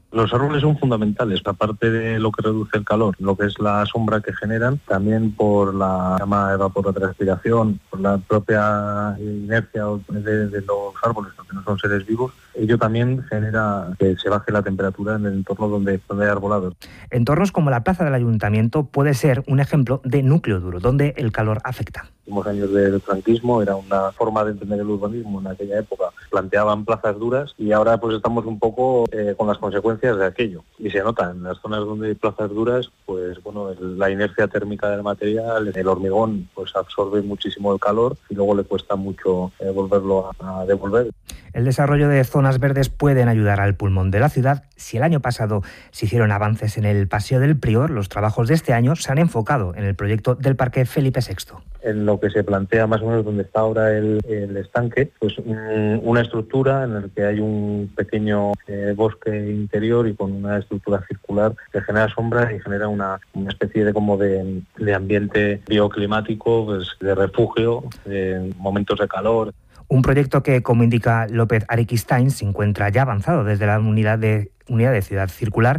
Los árboles son fundamentales, aparte de lo que reduce el calor, lo que es la sombra que generan, también por la llama evapotranspiración, por la propia inercia de, de los árboles, porque no son seres vivos, ello también genera que se baje la temperatura en el entorno donde, donde hay arbolados.
Entornos como la plaza del Ayuntamiento puede ser un ejemplo de núcleo duro, donde el calor afecta.
En los años del franquismo era una forma de entender el urbanismo en aquella época. Planteaban plazas duras y ahora pues estamos un poco eh, con las consecuencias de aquello. Y se nota en las zonas donde hay plazas duras, pues bueno, el, la inercia térmica del material, el hormigón pues absorbe muchísimo el calor y luego le cuesta mucho eh, volverlo a, a devolver.
El desarrollo de zonas verdes pueden ayudar al pulmón de la ciudad. Si el año pasado se hicieron avances en el Paseo del Prior, los trabajos de este año se han enfocado en el proyecto del Parque Felipe sexto.
En lo que se plantea más o menos donde está ahora el, el estanque, pues un, una estructura en la que hay un pequeño eh, bosque interior y con una estructura circular que genera sombra y genera una, una especie de como de, de ambiente bioclimático, pues, de refugio en momentos de calor.
Un proyecto que, como indica López Ariquistain, se encuentra ya avanzado desde la unidad de, unidad de Ciudad Circular